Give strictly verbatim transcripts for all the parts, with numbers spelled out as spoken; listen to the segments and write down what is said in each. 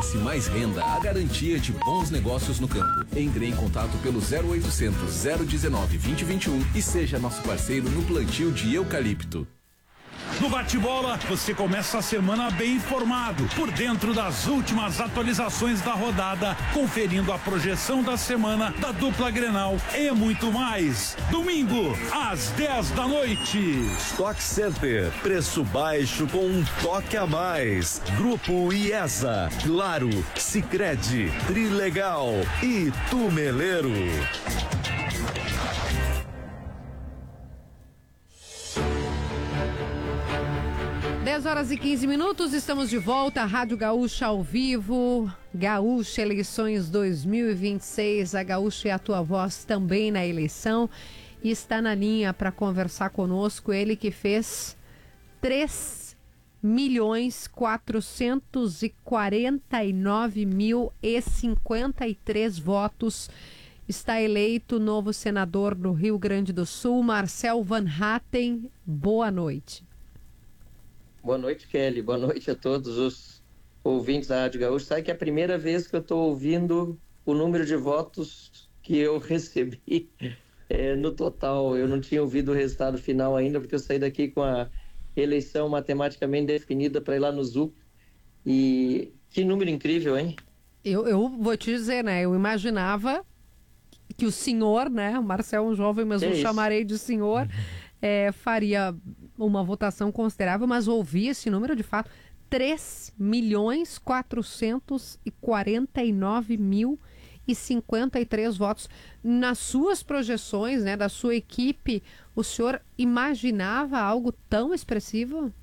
Cresce Mais Renda, a garantia de bons negócios no campo. Entre em contato pelo zero oitocentos, zero dezenove, vinte, vinte e um e seja nosso parceiro no plantio de eucalipto. No Bate-Bola, você começa a semana bem informado, por dentro das últimas atualizações da rodada, conferindo a projeção da semana da dupla Grenal e muito mais. Domingo, às dez da noite. Stock Center, preço baixo com um toque a mais. Grupo IESA, Claro, Sicredi, Trilegal e Tumeleiro. dez horas e quinze minutos, estamos de volta, Rádio Gaúcha ao vivo, Gaúcha Eleições dois mil e vinte e seis, a Gaúcha é a tua voz também na eleição, e está na linha para conversar conosco ele que fez três milhões quatrocentos e quarenta e nove mil e cinquenta e três votos, está eleito novo senador do Rio Grande do Sul, Marcel Van Hatten, boa noite. Boa noite, Kelly. Boa noite a todos os ouvintes da Rádio Gaúcha. Sabe que é a primeira vez que eu estou ouvindo o número de votos que eu recebi é, no total. Eu não tinha ouvido o resultado final ainda, porque eu saí daqui com a eleição matematicamente definida para ir lá no Zuc. E que número incrível, hein? Eu, eu vou te dizer, né? Eu imaginava que o senhor, né? O Marcel é um jovem, mas eu chamarei de senhor. É, faria uma votação considerável, mas ouvi esse número de fato, três milhões quatrocentos e quarenta e nove mil e cinquenta e três votos. Nas suas projeções, né, da sua equipe, o senhor imaginava algo tão expressivo?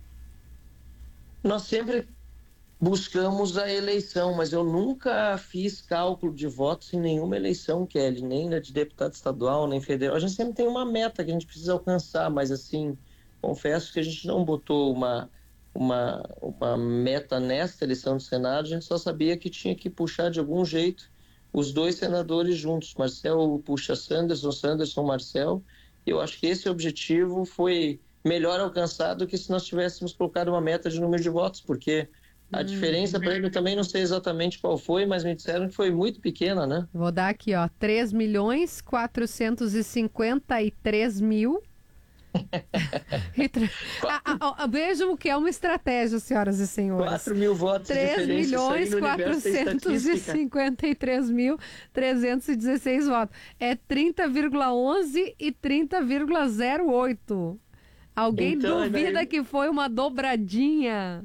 Nós sempre buscamos a eleição, mas eu nunca fiz cálculo de votos em nenhuma eleição, Kelly, nem na de deputado estadual, nem federal. A gente sempre tem uma meta que a gente precisa alcançar, mas assim, confesso que a gente não botou uma, uma, uma meta nesta eleição do Senado, a gente só sabia que tinha que puxar de algum jeito os dois senadores juntos, Marcel puxa Sanderson, Sanderson Marcel, e eu acho que esse objetivo foi melhor alcançado do que se nós tivéssemos colocado uma meta de número de votos, porque a diferença para ele eu também não sei exatamente qual foi, mas me disseram que foi muito pequena, né? Vou dar aqui, ó, três milhões quatrocentos e cinquenta e três mil. Vejam o que é uma estratégia, senhoras e senhores. quatro mil votos de três milhões quatrocentos e cinquenta e três mil trezentos e dezesseis votos. É trinta vírgula onze e trinta vírgula zero oito. Alguém então, duvida daí... que foi uma dobradinha?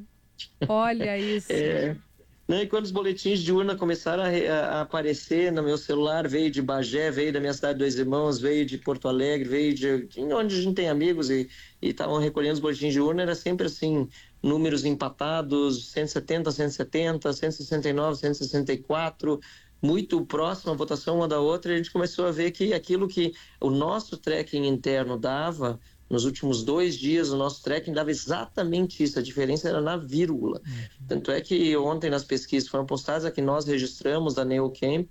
Olha isso. É. Não, e quando os boletins de urna começaram a, a aparecer no meu celular, veio de Bagé, veio da minha cidade Dois Irmãos, veio de Porto Alegre, veio de onde a gente tem amigos e estavam recolhendo os boletins de urna, era sempre assim, números empatados, cento e setenta, cento e setenta, cento e sessenta e nove, cento e sessenta e quatro, muito próxima a votação uma da outra, e a gente começou a ver que aquilo que o nosso tracking interno dava, nos últimos dois dias, o nosso tracking dava exatamente isso, a diferença era na vírgula. Uhum. Tanto é que ontem nas pesquisas foram postadas, a que nós registramos da Neocamp,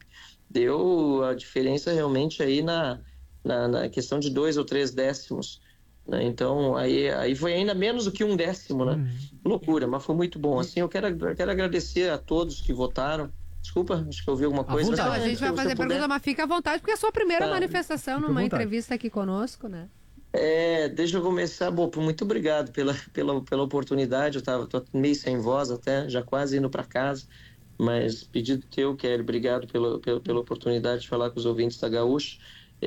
deu a diferença realmente aí na, na, na questão de dois ou três décimos. Né? Então, aí, aí foi ainda menos do que um décimo, né? Uhum. Loucura, mas foi muito bom. Assim, eu quero, eu quero agradecer a todos que votaram. Desculpa, acho que eu ouvi alguma coisa. Não, a gente vai eu, fazer pergunta, mas fica à vontade, porque é a sua primeira tá. manifestação numa entrevista aqui conosco, né? É, deixa eu começar. Bom, muito obrigado pela, pela, pela oportunidade. Eu tava tô meio sem voz até, já quase indo para casa, mas pedido teu, Kelly, obrigado pela, pela, pela oportunidade de falar com os ouvintes da Gaúcha.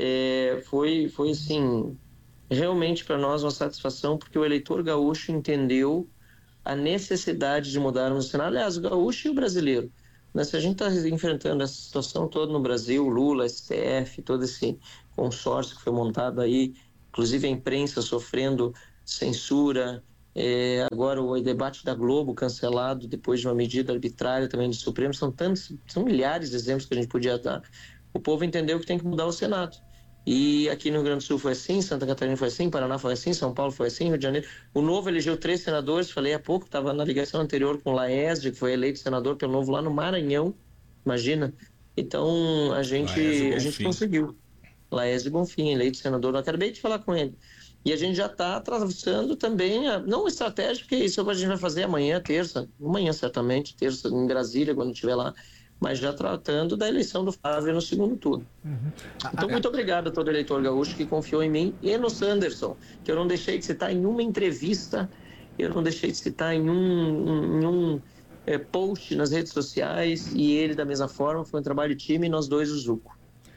É, foi, foi assim, realmente para nós uma satisfação, porque o eleitor gaúcho entendeu a necessidade de mudarmos o cenário. Aliás, o gaúcho e o brasileiro. Né? Se a gente está enfrentando essa situação toda no Brasil, Lula, S T F, todo esse consórcio que foi montado aí, inclusive a imprensa sofrendo censura, é, agora o debate da Globo cancelado depois de uma medida arbitrária também do Supremo, são tantos, são milhares de exemplos que a gente podia dar. O povo entendeu que tem que mudar o Senado. E aqui no Rio Grande do Sul foi assim, Santa Catarina foi assim, Paraná foi assim, São Paulo foi assim, Rio de Janeiro. O Novo elegeu três senadores, falei há pouco, estava na ligação anterior com o Laesde, que foi eleito senador pelo Novo lá no Maranhão, imagina. Então a gente, a gente conseguiu. Laesde Bonfim, eleito senador, eu acabei de falar com ele. E a gente já está atravessando também, a, não estratégia, porque isso a gente vai fazer amanhã, terça, amanhã certamente, terça em Brasília, quando estiver lá, mas já tratando da eleição do Flávio no segundo turno. Uhum. Então, muito obrigado a todo eleitor gaúcho que confiou em mim e no Sanderson, que eu não deixei de citar em uma entrevista, eu não deixei de citar em um, em um é, post nas redes sociais, e ele da mesma forma, foi um trabalho de time e nós dois o Zuco.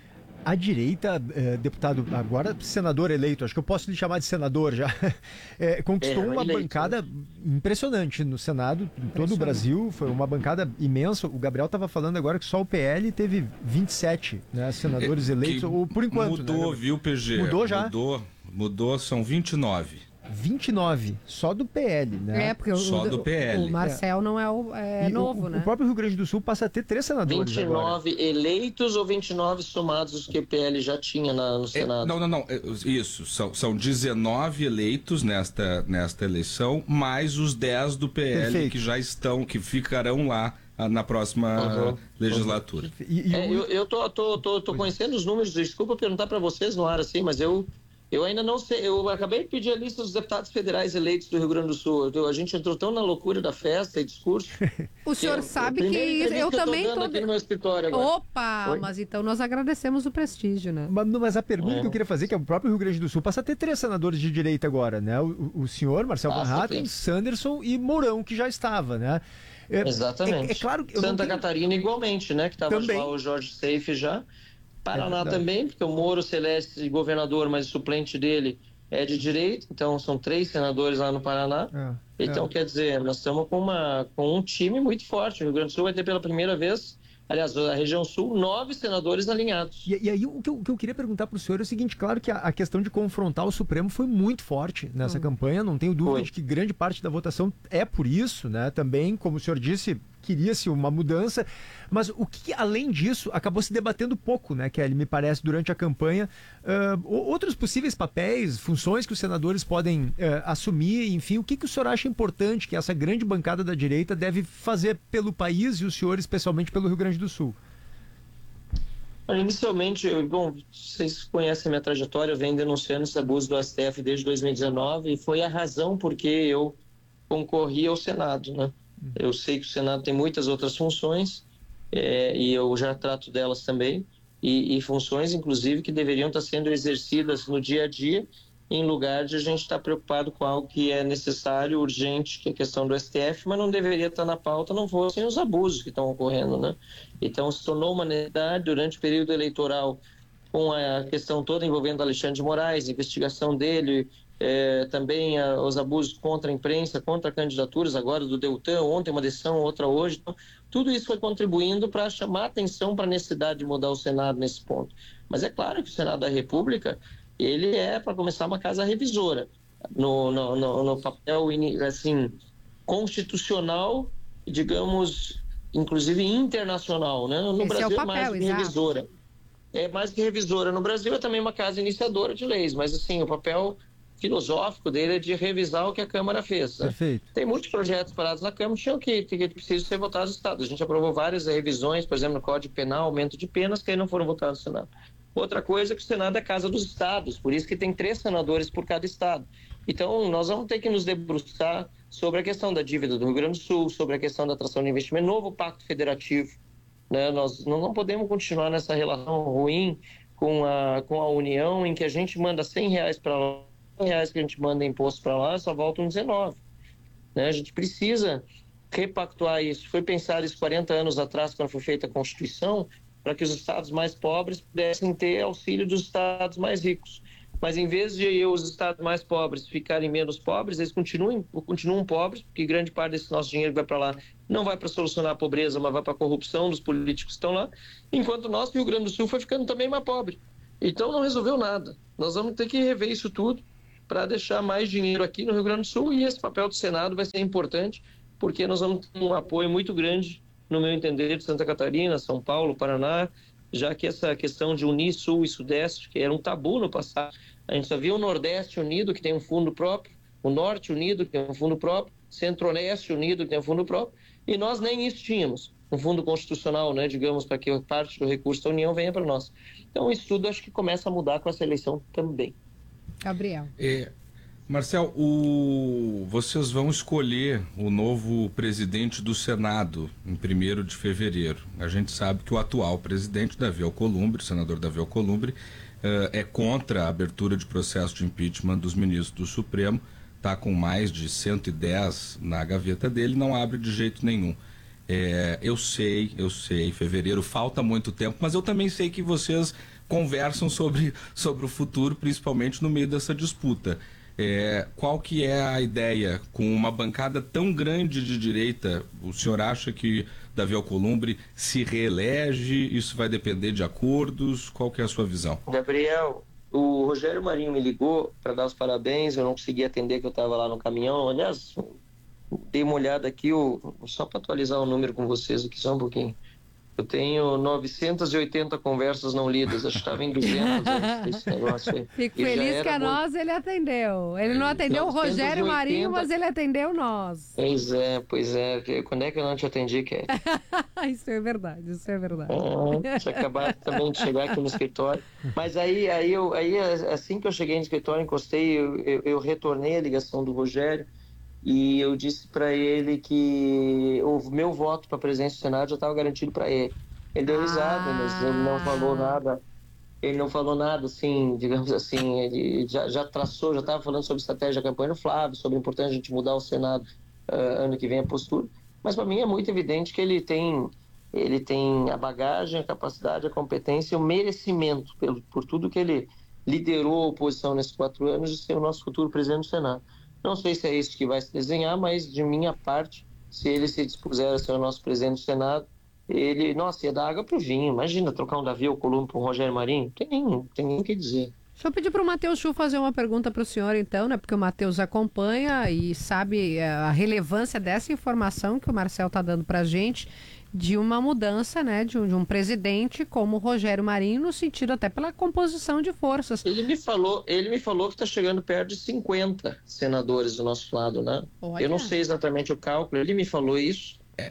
A direita, eh, deputado, agora senador eleito, acho que eu posso lhe chamar de senador já, eh, conquistou é, uma eleito, bancada né? impressionante no Senado, em todo o Brasil, foi uma bancada imensa. O Gabriel estava falando agora que só o P L teve vinte e sete né, senadores é, eleitos, ou por enquanto. Mudou, né, viu, P G? Mudou já? Mudou, mudou, são vinte e nove. vinte e nove, só do P L, né? É, porque só o, do P L. O Marcel é. não é, o, é novo, o, né? O próprio Rio Grande do Sul passa a ter três senadores vinte e nove agora. Eleitos ou vinte e nove somados os que o P L já tinha na, no Senado? É, não, não, não. Isso, são, são dezenove eleitos nesta, nesta eleição, mais os dez do P L Perfeito. que já estão, que ficarão lá na próxima uhum. legislatura. Uhum. E, e é, eu, eu tô, tô, tô, tô conhecendo os números, desculpa perguntar para vocês no ar assim, mas eu... Eu ainda não sei, eu acabei de pedir a lista dos deputados federais eleitos do Rio Grande do Sul. A gente entrou tão na loucura da festa e discurso. O senhor que sabe que isso, eu, eu também tô... aqui no meu escritório agora. Opa, Oi? Mas então nós agradecemos o prestígio, né? Mas, mas a pergunta é. que eu queria fazer, que é o próprio Rio Grande do Sul passa a ter três senadores de direita agora, né? O, o senhor, Marcel Van Hatten, Sanderson e Mourão, que já estava, né? É, Exatamente. É, é claro que Santa tenho... Catarina igualmente, né? Que estava lá o Jorge Seife já. Paraná é também, porque o Moro Celeste, governador, mas o suplente dele é de direita, então são três senadores lá no Paraná. É, então, é. quer dizer, nós estamos com, uma, com um time muito forte. O Rio Grande do Sul vai ter pela primeira vez, aliás, a região sul, nove senadores alinhados. E, e aí, o que, eu, o que eu queria perguntar para o senhor é o seguinte: claro que a, a questão de confrontar o Supremo foi muito forte nessa hum. campanha, não tenho dúvida foi. de que grande parte da votação é por isso, né? Também, como o senhor disse, queria-se uma mudança, mas o que, além disso, acabou se debatendo pouco, né, Kelly, me parece, durante a campanha, uh, outros possíveis papéis, funções que os senadores podem uh, assumir, enfim, o que, que o senhor acha importante que essa grande bancada da direita deve fazer pelo país e o senhor, especialmente, pelo Rio Grande do Sul? Inicialmente, eu, bom, vocês conhecem a minha trajetória, eu venho denunciando esse abuso do S T F desde dois mil e dezenove e foi a razão por que eu concorri ao Senado, né? Eu sei que o Senado tem muitas outras funções é, e eu já trato delas também e, e funções, inclusive, que deveriam estar sendo exercidas no dia a dia em lugar de a gente estar preocupado com algo que é necessário, urgente, que é a questão do S T F, mas não deveria estar na pauta, não fossem os abusos que estão ocorrendo, né? Então, se tornou uma necessidade durante o período eleitoral, com a questão toda envolvendo Alexandre de Moraes, investigação dele, É, também a, os abusos contra a imprensa, contra candidaturas, agora do Deltan, ontem uma decisão, outra hoje. Então, tudo isso foi contribuindo para chamar atenção para a necessidade de mudar o Senado nesse ponto. Mas é claro que o Senado da República, ele é, para começar, uma casa revisora, no, no, no, no papel assim, constitucional, digamos, inclusive internacional. Né? No Esse Brasil é, o papel, é mais que exato. revisora. É mais que revisora. No Brasil é também uma casa iniciadora de leis, mas assim, o papel filosófico dele é de revisar o que a Câmara fez. Né? Perfeito. Tem muitos projetos parados na Câmara que, que, que precisam ser votados no Estado. A gente aprovou várias revisões, por exemplo, no Código Penal, aumento de penas, que aí não foram votados no Senado. Outra coisa é que o Senado é a casa dos Estados, por isso que tem três senadores por cada Estado. Então, nós vamos ter que nos debruçar sobre a questão da dívida do Rio Grande do Sul, sobre a questão da atração de investimento, novo pacto federativo. Né? Nós não podemos continuar nessa relação ruim com a, com a União, em que a gente manda cem reais para lá, reais que a gente manda imposto para lá, só voltam dezenove. Né? A gente precisa repactuar isso. Foi pensado isso quarenta anos atrás, quando foi feita a Constituição, para que os estados mais pobres pudessem ter auxílio dos estados mais ricos. Mas em vez de os estados mais pobres ficarem menos pobres, eles continuam, continuam pobres, porque grande parte desse nosso dinheiro que vai para lá não vai para solucionar a pobreza, mas vai para a corrupção dos políticos que estão lá, enquanto o nosso Rio Grande do Sul foi ficando também mais pobre. Então não resolveu nada. Nós vamos ter que rever isso tudo para deixar mais dinheiro aqui no Rio Grande do Sul, e esse papel do Senado vai ser importante, porque nós vamos ter um apoio muito grande, no meu entender, de Santa Catarina, São Paulo, Paraná, já que essa questão de unir Sul e Sudeste, que era um tabu no passado, a gente só via o Nordeste unido, que tem um fundo próprio, o Norte unido, que tem um fundo próprio, Centro-Oeste unido, que tem um fundo próprio, e nós nem isso tínhamos, um fundo constitucional, né, digamos, para que parte do recurso da União venha para nós. Então, isso tudo acho que começa a mudar com essa eleição também. Gabriel. É, Marcel, o... vocês vão escolher o novo presidente do Senado em primeiro de fevereiro. A gente sabe que o atual presidente, Davi Alcolumbre, o senador Davi Alcolumbre, uh, é contra a abertura de processo de impeachment dos ministros do Supremo, está com mais de cento e dez na gaveta dele, não abre de jeito nenhum. É, eu sei, eu sei, fevereiro falta muito tempo, mas eu também sei que vocês conversam sobre, sobre o futuro, principalmente no meio dessa disputa. É, qual que é a ideia com uma bancada tão grande de direita? O senhor acha que Davi Alcolumbre se reelege? Isso vai depender de acordos? Qual que é a sua visão? Gabriel, o Rogério Marinho me ligou para dar os parabéns, eu não consegui atender que eu estava lá no caminhão. Aliás, dei uma olhada aqui, só para atualizar o número com vocês aqui, só um pouquinho. Eu tenho novecentas e oitenta conversas não lidas, acho que estava em duzentas antes desse negócio aí. Fico feliz que a nós ele atendeu. Ele não atendeu o Rogério Marinho, mas ele atendeu nós. Pois é, pois é. Quando é que eu não te atendi, Kelly? Isso é verdade, isso é verdade. É, tinha acabado também de chegar aqui no escritório. Mas aí, aí, eu, aí assim que eu cheguei no escritório, encostei, eu, eu, eu retornei a ligação do Rogério. E eu disse para ele que o meu voto para a presidência do Senado já estava garantido para ele. Ele deu risada, ah. mas ele não falou nada. Ele não falou nada, assim, digamos assim. Ele já, já traçou, já estava falando sobre estratégia da campanha do Flávio, sobre a importância de a gente mudar o Senado uh, ano que vem a postura. Mas para mim é muito evidente que ele tem, ele tem a bagagem, a capacidade, a competência e o merecimento pelo, por tudo que ele liderou a oposição nesses quatro anos de ser o nosso futuro presidente do Senado. Não sei se é isso que vai se desenhar, mas de minha parte, se ele se dispuser a ser o nosso presidente do Senado, ele, nossa, ia dar água pro vinho. Imagina trocar um Davi Alcolumbre por um Rogério Marinho. Tem nem, tem nem o que dizer. Deixa eu pedir para o Matheus Chu fazer uma pergunta para o senhor, então, né? Porque o Matheus acompanha e sabe a relevância dessa informação que o Marcel está dando para a gente, de uma mudança, né, de um, de um presidente como o Rogério Marinho, no sentido até pela composição de forças. Ele me falou, ele me falou que está chegando perto de cinquenta senadores do nosso lado, né? Olha. Eu não sei exatamente o cálculo, ele me falou isso. É,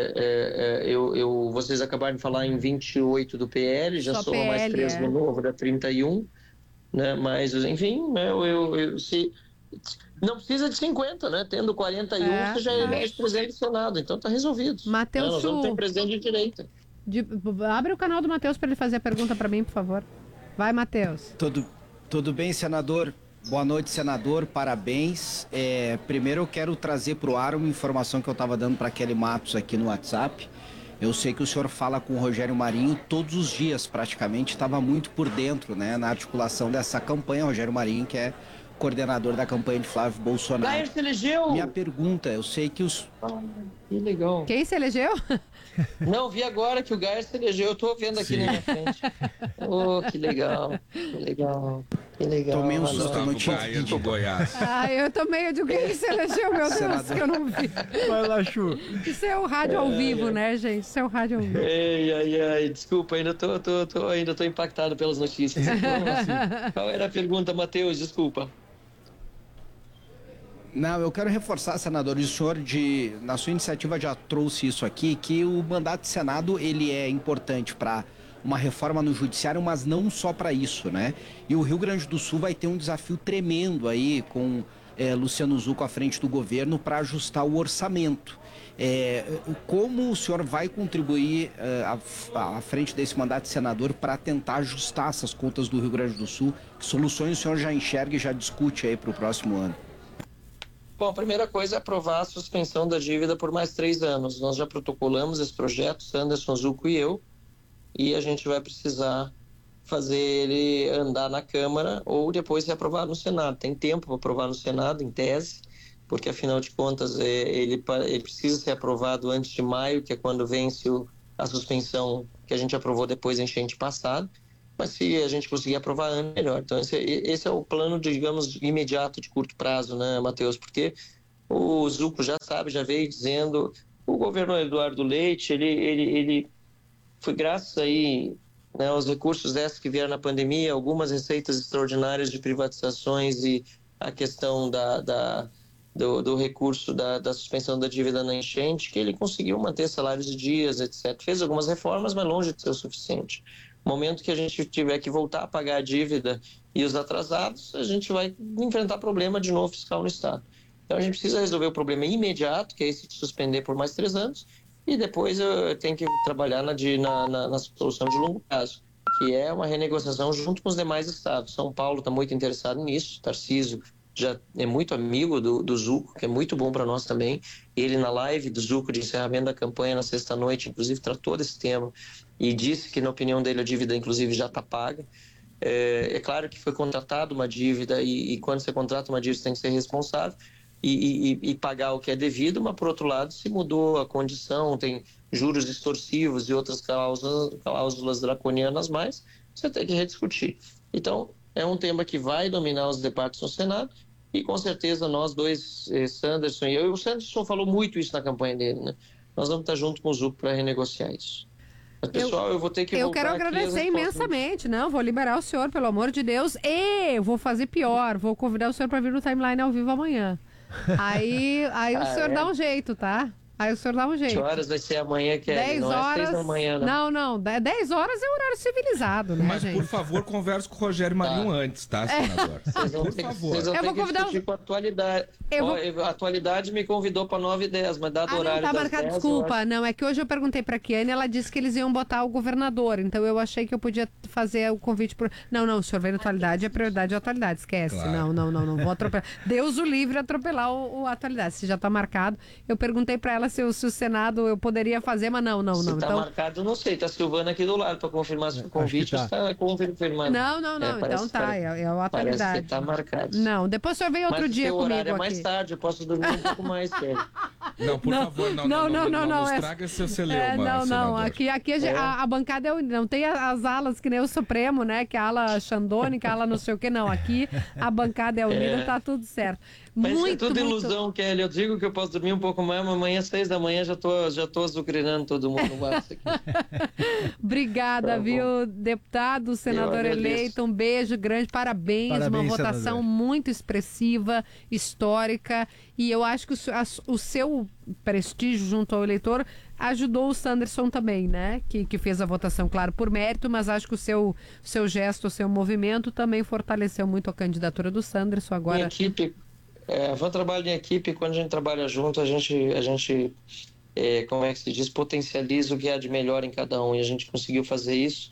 é, é, eu, eu, vocês acabaram de falar em vinte e oito do P L, já soma mais três é. no novo, dá trinta e um, né? Mas, enfim, né, eu, eu, eu se... Não precisa de cinquenta, né? Tendo quarenta e um, é, você já elege presidente do Senado. Então tá resolvido. Matheus, é, nós vamos ter presidente de direita. De, abre o canal do Matheus para ele fazer a pergunta para mim, por favor. Vai, Matheus. Tudo, tudo bem, senador? Boa noite, senador. Parabéns. É, primeiro eu quero trazer para o ar uma informação que eu estava dando para Kelly Matos aqui no WhatsApp. Eu sei que o senhor fala com o Rogério Marinho todos os dias, praticamente. Estava muito por dentro, né, na articulação dessa campanha. Rogério Marinho, que é coordenador da campanha de Flávio Bolsonaro. Gair se elegeu! Minha pergunta, eu sei que os... Ah, que legal. Quem se elegeu? Não, vi agora que o Gair se elegeu, eu tô vendo aqui Sim. na minha frente. Oh, que legal, que legal, que legal. Tomei um susto, não tinha vídeo. Goiás. Ah, eu tomei, eu digo, quem se elegeu, meu Deus, que eu não vi. Vai lá, Chu. Isso é o rádio ao vivo, né, gente? Isso é o rádio ao vivo. Ai, ai, ai, desculpa, ainda tô, tô, tô, ainda tô impactado pelas notícias. Assim? Qual era a pergunta, Matheus? Desculpa. Não, eu quero reforçar, senador, o senhor de, na sua iniciativa já trouxe isso aqui, que o mandato de Senado ele é importante para uma reforma no judiciário, mas não só para isso, né? E o Rio Grande do Sul vai ter um desafio tremendo aí com é, Luciano Zucco à frente do governo para ajustar o orçamento. É, como o senhor vai contribuir é, à, à frente desse mandato de senador para tentar ajustar essas contas do Rio Grande do Sul? Que soluções o senhor já enxerga e já discute aí para o próximo ano? Bom, a primeira coisa é aprovar a suspensão da dívida por mais três anos. Nós já protocolamos esse projeto, Anderson Zucco e eu, e a gente vai precisar fazer ele andar na Câmara ou depois ser aprovado no Senado. Tem tempo para aprovar no Senado, em tese, porque afinal de contas ele, ele precisa ser aprovado antes de maio, que é quando vence o, a suspensão que a gente aprovou depois da enchente passada. Mas se a gente conseguir aprovar ano, melhor. Então esse, esse é o plano, digamos, imediato, de curto prazo, né, Matheus? Porque o Zucco já sabe, já veio dizendo, o governo Eduardo Leite, ele, ele, ele foi graças aí, né, aos recursos desses que vieram na pandemia, algumas receitas extraordinárias de privatizações e a questão da, da, do, do recurso da, da suspensão da dívida na enchente, que ele conseguiu manter salários de dias, etcétera. Fez algumas reformas, mas longe de ser o suficiente. No momento que a gente tiver que voltar a pagar a dívida e os atrasados, a gente vai enfrentar problema de novo fiscal no Estado. Então a gente precisa resolver o problema imediato, que é esse de suspender por mais três anos, e depois eu tenho que trabalhar na, de, na, na, na solução de longo prazo, que é uma renegociação junto com os demais estados. São Paulo está muito interessado nisso, Tarcísio já é muito amigo do, do Zuco, que é muito bom para nós também. Ele, na live do Zuco de encerramento da campanha na sexta-noite, inclusive tratou desse tema e disse que, na opinião dele, a dívida, inclusive, já está paga. É, é claro que foi contratada uma dívida e, e quando você contrata uma dívida, você tem que ser responsável e, e, e pagar o que é devido, mas, por outro lado, se mudou a condição, tem juros extorsivos e outras cláusulas, cláusulas draconianas mais, você tem que rediscutir. Então, é um tema que vai dominar os debates no Senado. E com certeza nós dois, eh, Sanderson e eu, e o Sanderson falou muito isso na campanha dele, né? Nós vamos estar junto com o Zuco para renegociar isso. Mas, pessoal, eu, eu vou ter que Eu voltar quero agradecer imensamente, não, vou liberar o senhor, pelo amor de Deus, e vou fazer pior, vou convidar o senhor para vir no Timeline ao vivo amanhã. Aí, aí o ah, senhor é? dá um jeito, tá? Aí o senhor dá um jeito. Que horas vai ser amanhã, que dez não horas... é seis da manhã, não. Não, não, dez horas é horário civilizado, né, Mas, gente? por favor, converse com o Rogério Marinho Tá. antes, tá, senador? Vocês vão Por ter, que- favor. vocês vão Eu ter vou que convidar discutir o- com a atualidade. Eu Ó, vou- eu- A atualidade me convidou para nove e dez, mas dado o Ah, horário não, tá das marcado, dez, eu desculpa. acho- Não, é que hoje eu perguntei pra Kiane, ela disse que eles iam botar o governador, então eu achei que eu podia fazer o convite por... Não, não, o senhor veio na atualidade, a prioridade é a atualidade, esquece. Claro. Não, não, não, não vou atropelar. Deus o livre atropelar o, o atualidade, se já tá marcado. Eu perguntei pra ela se, o- se o Senado eu poderia fazer, mas não, não, Se não. tá Então... marcado, não sei. Tá a Silvana aqui do lado para confirmar se o convite tá. está confirmado. Não, não, não, É, parece- então tá, parece- é, é a atualidade. Parece que tá marcado. Não, depois o senhor vem outro Mas dia o seu comigo horário é aqui. mais tarde, eu posso dormir um pouco mais, Kelly. Não, por Não, favor, não, não, não, não, não, nos é- traga seu celeuma, É, não, não, senador. aqui, aqui a, gente- a- a bancada é unida, não tem a- as alas que nem o Supremo, né, que a ala xandônica, a ala não sei o que, não, aqui a bancada é unida, É. tá tudo certo. Mas Muito, é tudo muito... ilusão, Kelly. Eu digo que eu posso dormir um pouco mais, mas amanhã, às seis da manhã, já tô, já tô azucrinando todo mundo no WhatsApp aqui. Obrigada, Tá bom. viu, deputado, senador agradeço. eleito, um beijo grande, parabéns, Parabéns, uma votação senador. muito expressiva, histórica, e eu acho que o, se- a- o seu prestígio junto ao eleitor ajudou o Sanderson também, né, que, que fez a votação, claro, por mérito, mas acho que o seu, seu gesto, o seu movimento também fortaleceu muito a candidatura do Sanderson. Em Agora, equipe, é, foi um trabalho em equipe. Quando a gente trabalha junto, a gente, a gente é, como é que se diz, potencializa o que há de melhor em cada um, e a gente conseguiu fazer isso.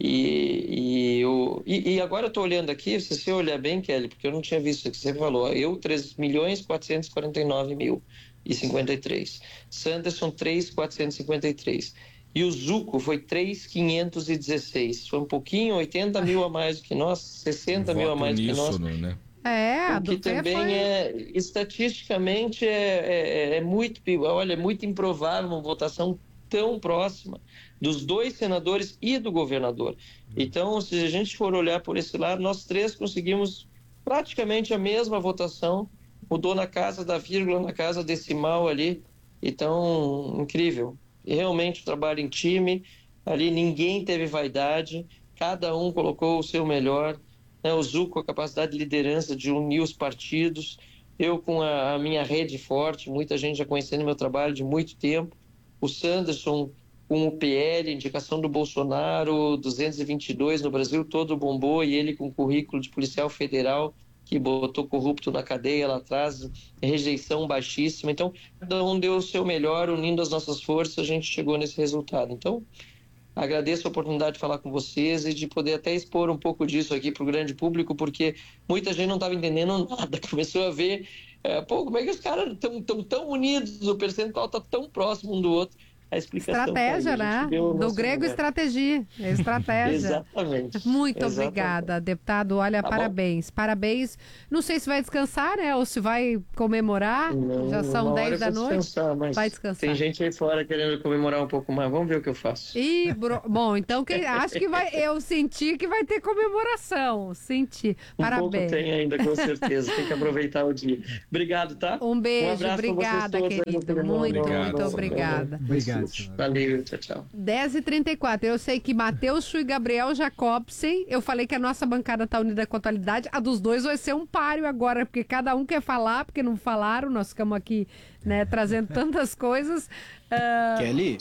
E, e, eu, e, e agora eu estou olhando aqui, se você olhar bem, Kelly, porque eu não tinha visto o que você falou, eu três milhões quatrocentos e quarenta e nove mil e cinquenta e três, Sanderson três milhões quatrocentos e cinquenta e três, e o Zuco foi três milhões quinhentos e dezesseis, foi um pouquinho, oitenta mil a mais do que nós, sessenta mil a Voto mais do que nós. uníssono, né? é, a O do que P também foi... é, estatisticamente, é, é, é muito, olha, é muito improvável uma votação tão próxima dos dois senadores e do governador. Então, se a gente for olhar por esse lado, nós três conseguimos praticamente a mesma votação, mudou na casa da vírgula, na casa decimal ali. Então, incrível. E realmente o trabalho em time, ali ninguém teve vaidade, cada um colocou o seu melhor, né? O Zuco com a capacidade de liderança de unir os partidos, eu com a, a minha rede forte, muita gente já conhecendo meu trabalho de muito tempo, o Sanderson com o P L, indicação do Bolsonaro, duzentos e vinte e dois no Brasil, todo bombou, e ele com currículo de policial federal, que botou corrupto na cadeia lá atrás, rejeição baixíssima. Então, cada um deu o seu melhor, unindo as nossas forças, a gente chegou nesse resultado. Então, agradeço a oportunidade de falar com vocês e de poder até expor um pouco disso aqui para o grande público, porque muita gente não estava entendendo nada, começou a ver, é, pô, como é que os caras estão tão, tão unidos, o percentual está tão próximo um do outro. A explicação Estratégia, tá aí, a gente né? deu o Do nosso grego, lugar. estratégia. Estratégia. Exatamente. Muito Exatamente. obrigada, deputado. Olha, Tá bom. parabéns. Parabéns. Não sei se vai descansar, né? Ou se vai comemorar. Não, Já são uma hora dez da eu vou noite. descansar, mas Vai descansar. Tem gente aí fora querendo comemorar um pouco mais. Vamos ver o que eu faço. Ih, bro... Bom, então quem... acho que vai. Eu senti que vai ter comemoração. Senti. Um pouco Parabéns. tem ainda, com certeza. Tem que aproveitar o dia. Obrigado, tá? Um beijo, abraço pra vocês obrigada, todos aí no querido. programa. Muito, Obrigado, muito senador. obrigada. Obrigado, senador. Valeu, tchau, tchau. dez e trinta e quatro. Eu sei que Matheus Chu e Gabriel Jacobsen, eu falei que a nossa bancada tá unida com a atualidade. A dos dois vai ser um páreo agora, porque cada um quer falar, porque não falaram. Nós ficamos aqui, né, trazendo tantas coisas. Ah, Kelly,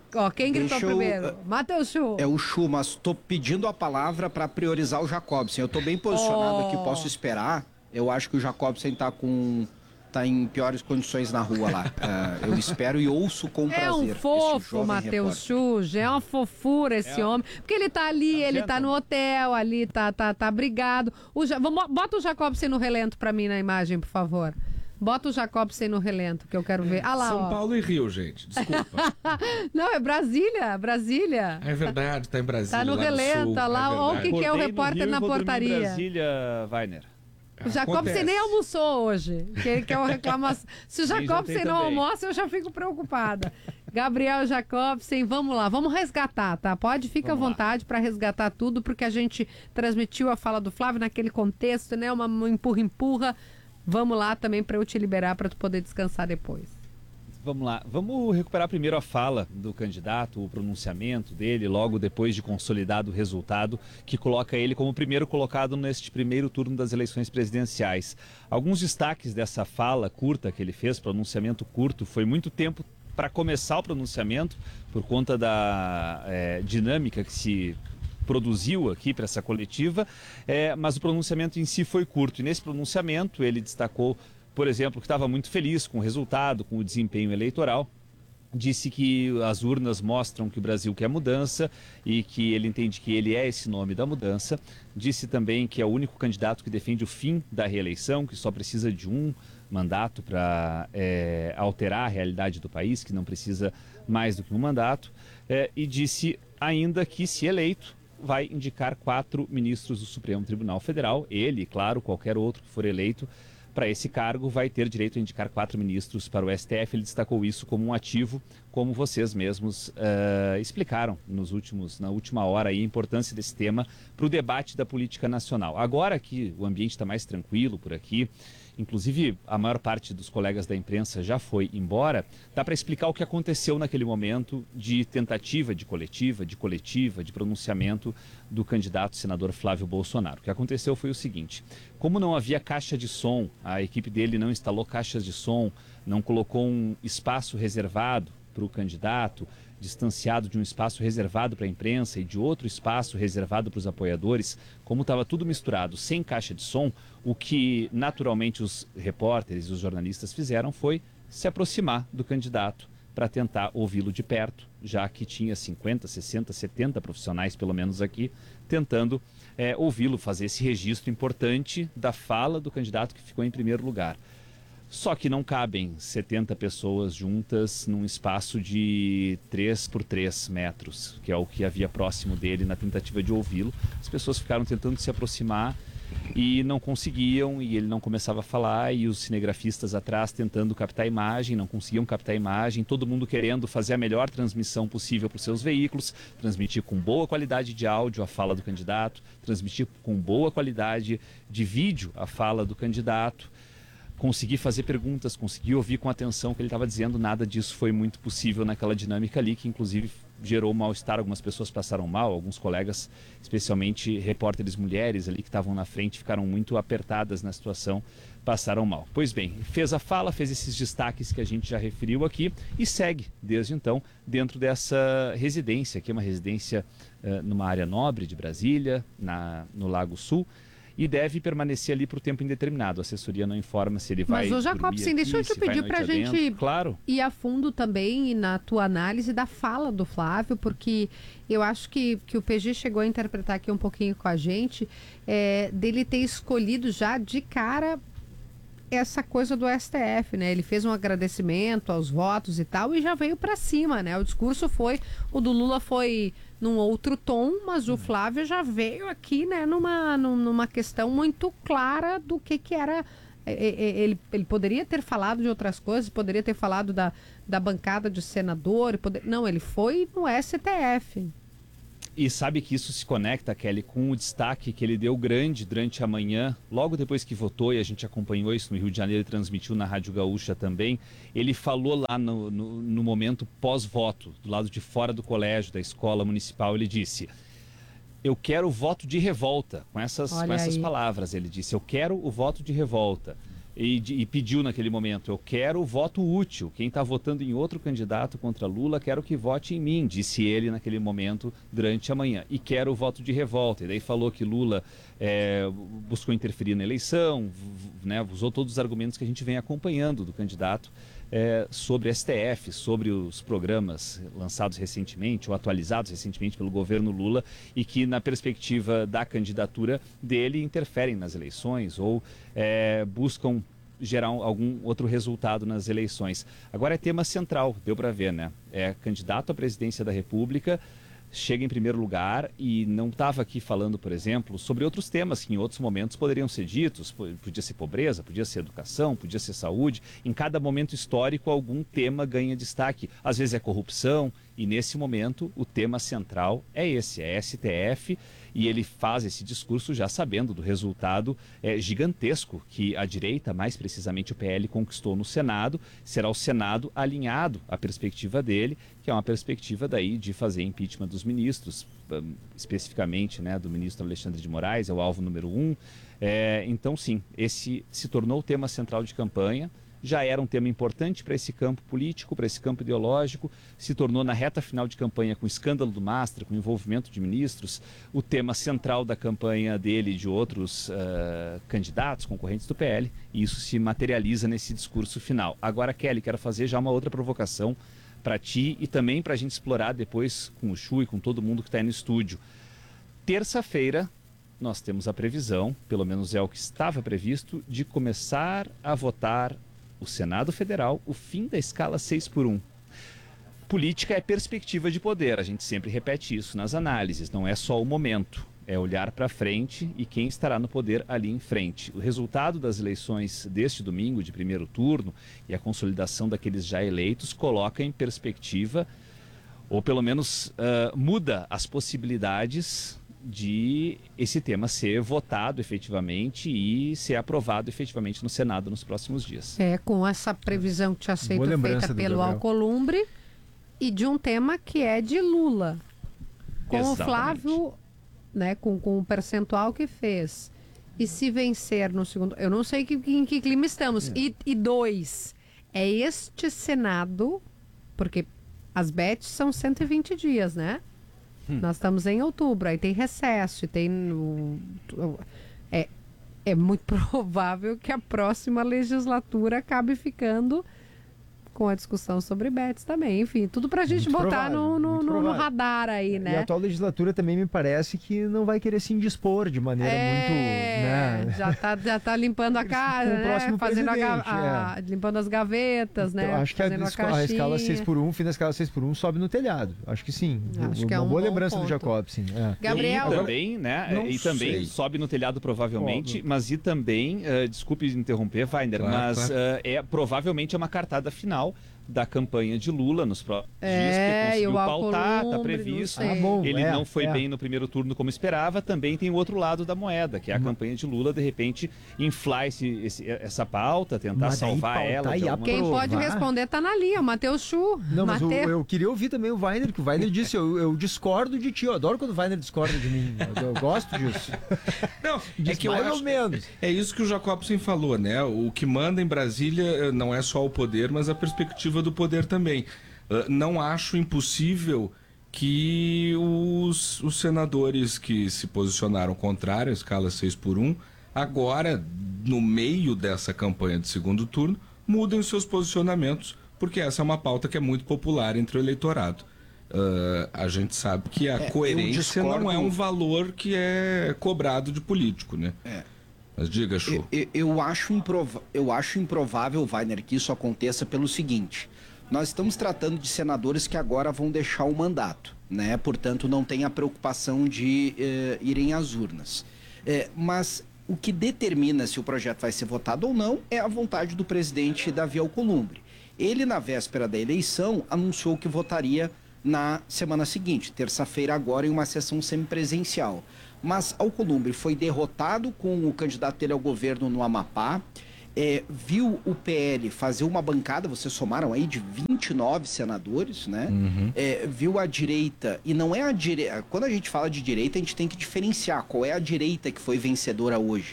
Ó, quem gritou Deixa eu- primeiro? Matheus Chu. É o Chu, mas tô pedindo a palavra para priorizar o Jacobsen. Eu tô bem posicionado Oh. aqui, posso esperar. Eu acho que o Jacobsen tá com tá em piores condições na rua lá. É, eu espero e ouço com prazer. É um este fofo, jovem Matheus repórter. Chuge, é uma fofura esse homem. Porque ele tá ali, ele tá no hotel, ali, tá, tá, tá brigado. O Ja- Vamos, bota o Jacobsen no relento pra mim na imagem, por favor. Bota o Jacobsen no relento, que eu quero ver. Ah lá, São ó. Paulo e Rio, gente. Desculpa. Não, é Brasília, Brasília. É verdade, tá em Brasília. Tá no lá relento, sul, olha lá, é olha o que, verdade. que é o repórter na portaria. Brasília, Weiner. O Jacobsen Acontece. nem almoçou hoje, que ele quer uma reclamação. Se o Sim, Jacobsen jantei não também. almoça, eu já fico preocupada. Gabriel Jacobsen, vamos lá, vamos resgatar, tá? Pode, fica à vontade para resgatar tudo, porque a gente transmitiu a fala do Flávio naquele contexto, né? Uma uma empurra-empurra. Vamos lá também para eu te liberar para tu poder descansar depois. Vamos lá, vamos recuperar primeiro a fala do candidato, o pronunciamento dele, logo depois de consolidado o resultado, que coloca ele como primeiro colocado neste primeiro turno das eleições presidenciais. Alguns destaques dessa fala curta que ele fez, pronunciamento curto, foi muito tempo para começar o pronunciamento, por conta da é, dinâmica que se produziu aqui para essa coletiva, é, mas o pronunciamento em si foi curto. E nesse pronunciamento ele destacou, por exemplo, que estava muito feliz com o resultado, com o desempenho eleitoral. Disse que as urnas mostram que o Brasil quer mudança e que ele entende que ele é esse nome da mudança. Disse também que é o único candidato que defende o fim da reeleição, que só precisa de um mandato para é, alterar a realidade do país, que não precisa mais do que um mandato. É, e disse ainda que, se eleito, vai indicar quatro ministros do Supremo Tribunal Federal. Ele, claro, qualquer outro que for eleito para esse cargo vai ter direito a indicar quatro ministros para o S T F. Ele destacou isso como um ativo, como vocês mesmos uh, explicaram nos últimos, na última hora aí, a importância desse tema para o debate da política nacional. Agora que o ambiente está mais tranquilo por aqui, inclusive a maior parte dos colegas da imprensa já foi embora, dá para explicar o que aconteceu naquele momento de tentativa de coletiva, de coletiva, de pronunciamento do candidato senador Flávio Bolsonaro. O que aconteceu foi o seguinte: como não havia caixa de som, a equipe dele não instalou caixas de som, não colocou um espaço reservado para o candidato, distanciado de um espaço reservado para a imprensa e de outro espaço reservado para os apoiadores, como estava tudo misturado, sem caixa de som, o que naturalmente os repórteres e os jornalistas fizeram foi se aproximar do candidato para tentar ouvi-lo de perto, já que tinha cinquenta, sessenta, setenta profissionais, pelo menos aqui, tentando é, ouvi-lo, fazer esse registro importante da fala do candidato que ficou em primeiro lugar. Só que não cabem setenta pessoas juntas num espaço de três por três metros, que é o que havia próximo dele na tentativa de ouvi-lo. As pessoas ficaram tentando se aproximar e não conseguiam, e ele não começava a falar, e os cinegrafistas atrás tentando captar a imagem, não conseguiam captar a imagem, todo mundo querendo fazer a melhor transmissão possível para os seus veículos, transmitir com boa qualidade de áudio a fala do candidato, transmitir com boa qualidade de vídeo a fala do candidato, conseguir fazer perguntas, conseguir ouvir com atenção o que ele estava dizendo. Nada disso foi muito possível naquela dinâmica ali, que inclusive gerou mal-estar. Algumas pessoas passaram mal, alguns colegas, especialmente repórteres mulheres ali que estavam na frente, ficaram muito apertadas na situação, passaram mal. Pois bem, fez a fala, fez esses destaques que a gente já referiu aqui e segue, desde então, dentro dessa residência, que é uma residência uh, numa área nobre de Brasília, na, no Lago Sul, e deve permanecer ali por tempo indeterminado. A assessoria não informa se ele vai. Mas, ô Jacobsen, deixa eu te pedir para a gente claro. ir a fundo também na tua análise da fala do Flávio, porque eu acho que, que o P G chegou a interpretar aqui um pouquinho com a gente, é, dele ter escolhido já de cara essa coisa do S T F, né? Ele fez um agradecimento aos votos e tal e já veio para cima, né? O discurso foi, o do Lula foi num outro tom, mas o Flávio já veio aqui, né, numa, numa questão muito clara do que que era. Ele, ele poderia ter falado de outras coisas, poderia ter falado da, da bancada de senador, poder... não, ele foi no S T F. E sabe que isso se conecta, Kelly, com o destaque que ele deu grande durante a manhã, logo depois que votou, e a gente acompanhou isso no Rio de Janeiro e transmitiu na Rádio Gaúcha também. Ele falou lá no, no, no momento pós-voto, do lado de fora do colégio, da escola municipal, ele disse: eu quero o voto de revolta, com essas, com essas palavras ele disse, eu quero o voto de revolta. e, e pediu naquele momento, eu quero voto útil, quem está votando em outro candidato contra Lula, quero que vote em mim, disse ele naquele momento durante a manhã, e quero o voto de revolta, e daí falou que Lula é, buscou interferir na eleição, né, usou todos os argumentos que a gente vem acompanhando do candidato é, sobre S T F, sobre os programas lançados recentemente ou atualizados recentemente pelo governo Lula e que na perspectiva da candidatura dele interferem nas eleições ou é, buscam gerar um, algum outro resultado nas eleições. Agora é tema central, deu para ver, né? É candidato à presidência da República, chega em primeiro lugar e não estava aqui falando, por exemplo, sobre outros temas que em outros momentos poderiam ser ditos, podia ser pobreza, podia ser educação, podia ser saúde. Em cada momento histórico algum tema ganha destaque, às vezes é corrupção e nesse momento o tema central é esse, é S T F e ele faz esse discurso já sabendo do resultado é, gigantesco que a direita, mais precisamente o P L, conquistou no Senado. Será o Senado alinhado à perspectiva dele, que é uma perspectiva daí de fazer impeachment dos ministros, especificamente né, do ministro Alexandre de Moraes, é o alvo número um. É, então sim, esse se tornou o tema central de campanha. Já era um tema importante para esse campo político, para esse campo ideológico, se tornou na reta final de campanha com o escândalo do Mastra, com o envolvimento de ministros, o tema central da campanha dele e de outros uh, candidatos, concorrentes do P L, e isso se materializa nesse discurso final. Agora, Kelly, quero fazer já uma outra provocação para ti e também para a gente explorar depois com o Chu e com todo mundo que está aí no estúdio. Terça-feira, nós temos a previsão, pelo menos é o que estava previsto, de começar a votar o Senado Federal, o fim da escala seis por um. Política é perspectiva de poder, a gente sempre repete isso nas análises, não é só o momento, é olhar para frente e quem estará no poder ali em frente. O resultado das eleições deste domingo, de primeiro turno, e a consolidação daqueles já eleitos, coloca em perspectiva, ou pelo menos uh, muda as possibilidades de esse tema ser votado efetivamente e ser aprovado efetivamente no Senado nos próximos dias. É, com essa previsão que tinha sido feita pelo Alcolumbre e de um tema que é de Lula. Com Exatamente. o Flávio, né, com, com o percentual que fez. E se vencer no segundo... Eu não sei que, em que clima estamos. É. E, e dois, é este Senado, porque as bets são cento e vinte dias, né? Hum. Nós estamos em outubro, aí tem recesso, tem no, é, é muito provável que a próxima legislatura acabe ficando com a discussão sobre bets também. Enfim, tudo pra gente muito botar provável, no, no, no radar aí, né? E a atual legislatura também me parece que não vai querer se indispor de maneira é, muito... Né? Já tá, já tá limpando a casa, né? Fazendo a, a, é. limpando as gavetas, então, né? Acho que a, a, a escala seis por um, fim da escala seis por um sobe no telhado. Acho que sim. Acho uma que é um boa lembrança ponto. do Jacob, sim. É. Gabriel... E também, né? E também sei. sobe no telhado provavelmente, Óbvio. mas e também, uh, desculpe interromper, Weiner, claro, mas claro. Uh, é, provavelmente é uma cartada final da campanha de Lula nos próximos é, dias, que conseguiu pautar, está Alcolumbre, previsto. Ah, bom, ele é, não foi é. bem no primeiro turno como esperava, também tem o outro lado da moeda, que é a hum. campanha de Lula, de repente, inflar esse, esse, essa pauta, tentar mas salvar ela. De Quem pode responder está na linha, o Matheus Chu. Não, mas Mateus... o, eu queria ouvir também o Weiner, que o Weiner disse, eu, eu discordo de ti, eu adoro quando o Weiner discorda de mim, eu, eu gosto disso. Não, é que eu mais acho, ou menos. É isso que o Jacobson falou, né? O que manda em Brasília não é só o poder, mas a perspectiva do poder também. Uh, não acho impossível que os, os senadores que se posicionaram contrário à escala seis por um, agora, no meio dessa campanha de segundo turno, mudem os seus posicionamentos, porque essa é uma pauta que é muito popular entre o eleitorado. Uh, a gente sabe que a é, coerência discordo... não é um valor que é cobrado de político, né? É. Mas diga, Chu. Eu, eu, eu, acho improv... eu acho improvável, Weiner, que isso aconteça pelo seguinte... Nós estamos tratando de senadores que agora vão deixar o mandato, né? Portanto, não tem a preocupação de eh, irem às urnas. Eh, mas o que determina se o projeto vai ser votado ou não é a vontade do presidente Davi Alcolumbre. Ele, na véspera da eleição, anunciou que votaria na semana seguinte, terça-feira agora, em uma sessão semipresencial. Mas Alcolumbre foi derrotado com o candidato dele ao governo no Amapá. É, viu o P L fazer uma bancada, vocês somaram aí de vinte e nove senadores, né? Uhum. É, viu a direita, e não é a direita, quando a gente fala de direita, a gente tem que diferenciar qual é a direita que foi vencedora hoje.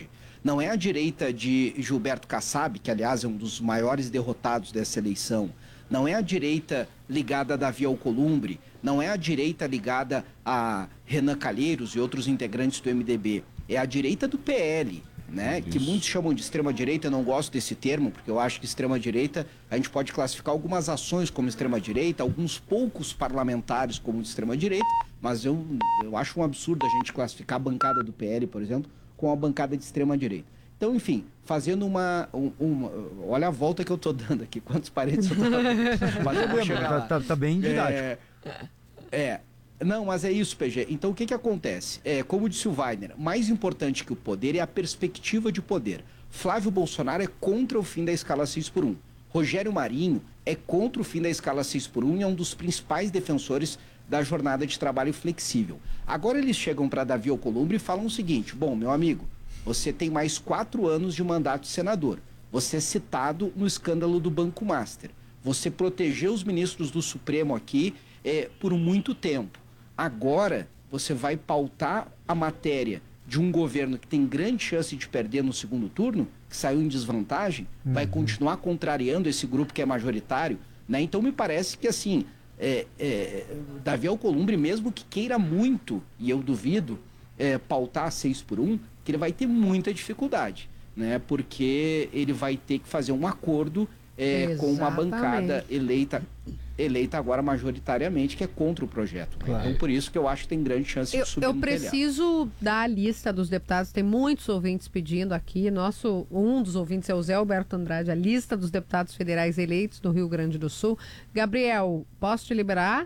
Não é a direita de Gilberto Kassab, que aliás é um dos maiores derrotados dessa eleição. Não é a direita ligada a Davi Alcolumbre. Não é a direita ligada a Renan Calheiros e outros integrantes do M D B. É a direita do P L, né? Que muitos chamam de extrema-direita. Eu não gosto desse termo, porque eu acho que extrema-direita, a gente pode classificar algumas ações como extrema-direita, alguns poucos parlamentares como de extrema-direita, mas eu, eu acho um absurdo a gente classificar a bancada do P L, por exemplo, com a bancada de extrema-direita. Então, enfim, fazendo uma, um, uma... Olha a volta que eu tô dando aqui, quantos parênteses eu tô dando. Mas eu vou chegar lá. Tá, tá bem didático. É, é, não, mas é isso, P G. Então, o que que acontece? É, como disse o Weiner, mais importante que o poder é a perspectiva de poder. Flávio Bolsonaro é contra o fim da escala seis por um. Rogério Marinho é contra o fim da escala seis por um e é um dos principais defensores da jornada de trabalho flexível. Agora eles chegam para Davi Alcolumbre e falam o seguinte: bom, meu amigo, você tem mais quatro anos de mandato de senador. Você é citado no escândalo do Banco Master. Você protegeu os ministros do Supremo aqui é, por muito tempo. Agora você vai pautar a matéria de um governo que tem grande chance de perder no segundo turno, que saiu em desvantagem, uhum. vai continuar contrariando esse grupo que é majoritário, né? Então me parece que assim, é, é, Davi Alcolumbre, mesmo que queira muito, e eu duvido, é, pautar seis por um, que ele vai ter muita dificuldade, né? Porque ele vai ter que fazer um acordo é, com uma bancada eleita, eleita agora majoritariamente, que é contra o projeto. Claro. Então, por isso que eu acho que tem grande chance eu, de subir Eu no preciso telhado. dar a lista dos deputados, tem muitos ouvintes pedindo aqui. Nosso, um dos ouvintes é o Zé Alberto Andrade, a lista dos deputados federais eleitos no Rio Grande do Sul. Gabriel, posso te liberar?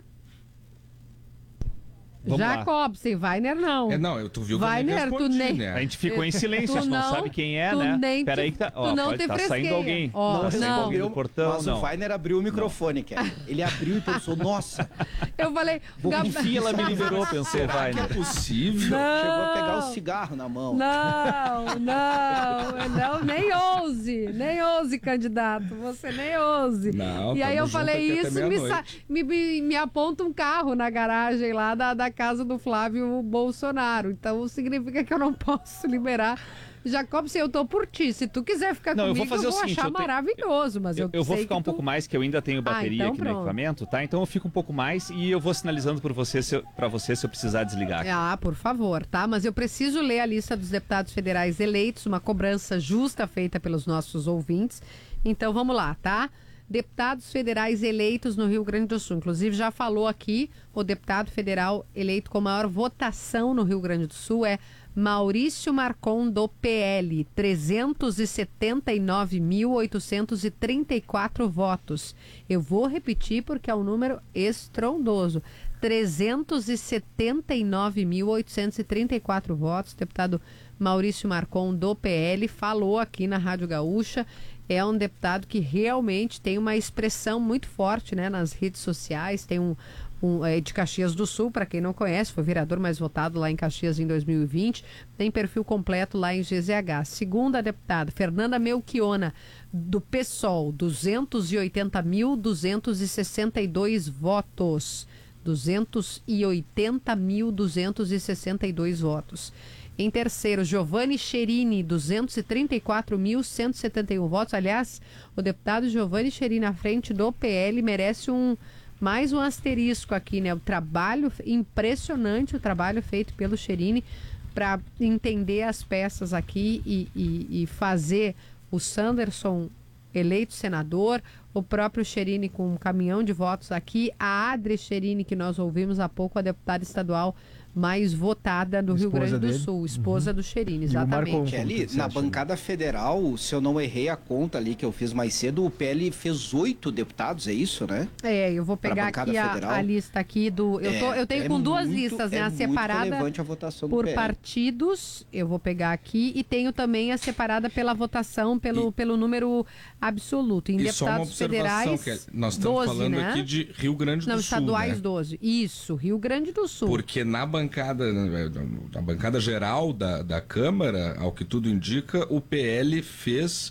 Vamos Jacobsen, Weiner não. É, não, eu tu viu que Weiner, eu tu nem... né? A gente ficou em silêncio, a gente não, não sabe quem é, né? Nem Peraí que tá, ó, não pode, tá saindo alguém. Ó, tá saindo não. alguém do portão, Mas não. o Weiner abriu o microfone, Kelly. Ele abriu e pensou, nossa... Eu falei... Gab... Enfim, ela me liberou, pensou, Weiner. Que é possível? Não. Chegou a pegar o cigarro na mão. Não, não, não, nem ouse, nem ouse, candidato, você nem ouse. Não, e aí eu falei isso, me, sa... me, me, me aponta um carro na garagem lá da, da casa do Flávio Bolsonaro. Então significa que eu não posso liberar. Jacobsen, eu tô por ti. Se tu quiser ficar não, comigo, eu vou, fazer eu vou o seguinte, achar eu te... maravilhoso. Mas eu, eu, eu vou sei ficar um tu... pouco mais, que eu ainda tenho bateria ah, então aqui pronto. no equipamento, tá? Então eu fico um pouco mais e eu vou sinalizando para você, se eu, pra você se eu precisar desligar aqui. Ah, por favor, tá? Mas eu preciso ler a lista dos deputados federais eleitos, uma cobrança justa feita pelos nossos ouvintes. Então vamos lá, tá? Deputados federais eleitos no Rio Grande do Sul. Inclusive, já falou aqui, o deputado federal eleito com maior votação no Rio Grande do Sul é Maurício Marcon, do P L, trezentos e setenta e nove mil, oitocentos e trinta e quatro votos. Eu vou repetir porque é um número estrondoso. trezentos e setenta e nove mil, oitocentos e trinta e quatro votos. O deputado Maurício Marcon, do P L, falou aqui na Rádio Gaúcha. É um deputado que realmente tem uma expressão muito forte, né, nas redes sociais. Tem um, um é de Caxias do Sul, para quem não conhece, foi vereador mais votado lá em Caxias em dois mil e vinte. Tem perfil completo lá em G Z H. Segunda deputada, Fernanda Melchiona, do PSOL, duzentos e oitenta mil, duzentos e sessenta e dois votos. duzentos e oitenta mil, duzentos e sessenta e dois votos. Em terceiro, Giovanni Cherini, duzentos e trinta e quatro mil, cento e setenta e um votos. Aliás, o deputado Giovanni Cherini, à frente do P L, merece um, mais um asterisco aqui, né? O trabalho, impressionante o trabalho feito pelo Cherini para entender as peças aqui e, e, e fazer o Sanderson eleito senador, o próprio Cherini com um caminhão de votos aqui, a Adri Cherini, que nós ouvimos há pouco, a deputada estadual mais votada no Rio Grande do dele. Sul, esposa uhum. do Cherini, exatamente. Ali, na bancada federal, se eu não errei a conta ali que eu fiz mais cedo, o P L fez oito deputados, é isso, né? É, eu vou pegar aqui a, a lista aqui do... Eu, tô, eu tenho é com duas muito, listas, né? É a separada a votação por do P L. Partidos, eu vou pegar aqui, e tenho também a separada pela votação, pelo, e, pelo número absoluto. Em e deputados só uma observação, federais, que nós estamos doze, falando né? aqui de Rio Grande do não, Sul, estaduais né? doze. Isso, Rio Grande do Sul. Porque na bancada bancada, na bancada geral da, da Câmara, ao que tudo indica, o P L fez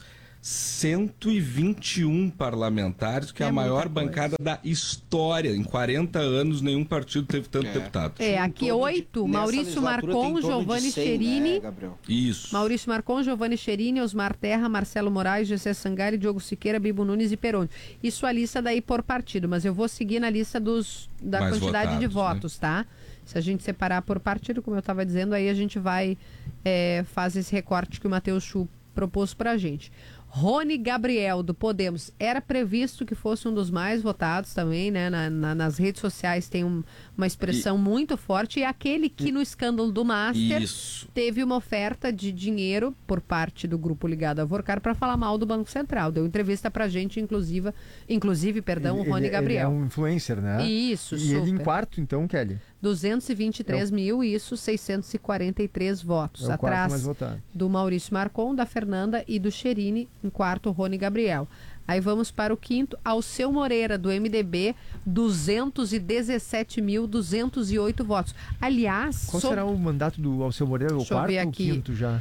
cento e vinte e um parlamentares, que é, é a maior bancada da história. Em quarenta anos, nenhum partido teve tanto é. deputado. É, aqui oito. De, Maurício Marcon, Giovanni Cherini. Né, Isso. Maurício Marcon, Giovanni Cherini, Osmar Terra, Marcelo Moraes, Gessé Sangari, Diogo Siqueira, Bibo Nunes e Peroni. Isso a lista daí por partido, mas eu vou seguir na lista dos, da Mais quantidade votados, de votos, né? Tá? Se a gente separar por partido, como eu estava dizendo, aí a gente vai é, fazer esse recorte que o Matheus Chu propôs para a gente. Rony Gabriel, do Podemos, era previsto que fosse um dos mais votados também, né? Na, na, nas redes sociais tem um, uma expressão e... muito forte. E aquele que no escândalo do Master Isso. teve uma oferta de dinheiro por parte do grupo ligado a Vorcar para falar mal do Banco Central. Deu entrevista pra gente, inclusive, inclusive perdão, ele, o Rony ele, Gabriel. Ele é um influencer, né? Isso, e super. ele em quarto, então, Kelly? duzentos e vinte e três mil, isso, seiscentos e quarenta e três votos. É o atrás mais votado. Do Maurício Marcon, da Fernanda e do Cherini, em quarto, Rony Gabriel. Aí vamos para o quinto, Alceu Moreira, do M D B, duzentos e dezessete mil, duzentos e oito votos. Aliás... Qual so... será o mandato do Alceu Moreira? O Deixa quarto ou o quinto já?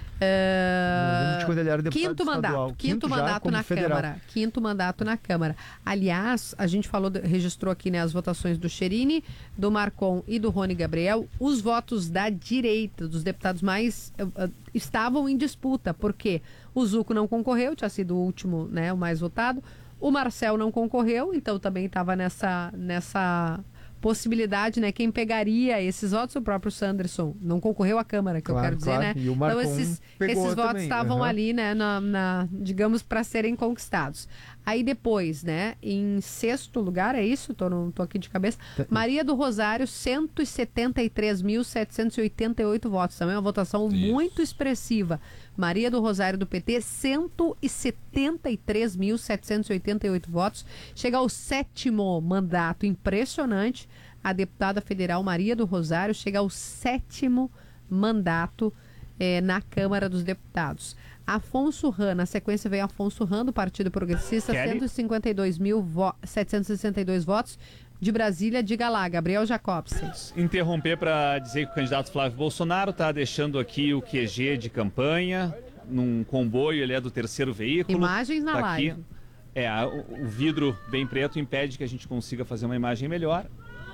Uh... De quando ele era deputado quinto mandato, estadual. quinto, quinto mandato na federal. Câmara. Quinto mandato na Câmara. Aliás, a gente falou, registrou aqui, né, as votações do Cherini, do Marcon e do Rony Gabriel. Os votos da direita, dos deputados mais... Uh, uh, estavam em disputa, porque o Zuco não concorreu, tinha sido o último, né, o mais votado. O Marcel não concorreu, então também estava nessa, nessa possibilidade, né? Quem pegaria esses votos? O próprio Sanderson. Não concorreu à Câmara, que claro, eu quero dizer, claro. né? E o Marcon então esses, esses votos estavam uhum. ali, né? Na, na, digamos, para serem conquistados. Aí depois, né? Em sexto lugar, é isso? Tô, no, tô aqui de cabeça. Maria do Rosário, cento e setenta e três mil, setecentos e oitenta e oito votos. Também é uma votação isso. muito expressiva. Maria do Rosário do P T, cento e setenta e três mil, setecentos e oitenta e oito votos. Chega ao sétimo mandato, impressionante. A deputada federal Maria do Rosário chega ao sétimo mandato eh, na Câmara dos Deputados. Afonso Ran, na sequência veio Afonso Ran, do Partido Progressista, Kelly. cento e cinquenta e dois mil, setecentos e sessenta e dois votos. De Brasília, diga lá, Gabriel Jacobsen. Interromper para dizer que o candidato Flávio Bolsonaro está deixando aqui o Q G de campanha, num comboio, ele é do terceiro veículo. Imagens na tá live. Aqui. É, o, o vidro bem preto impede que a gente consiga fazer uma imagem melhor.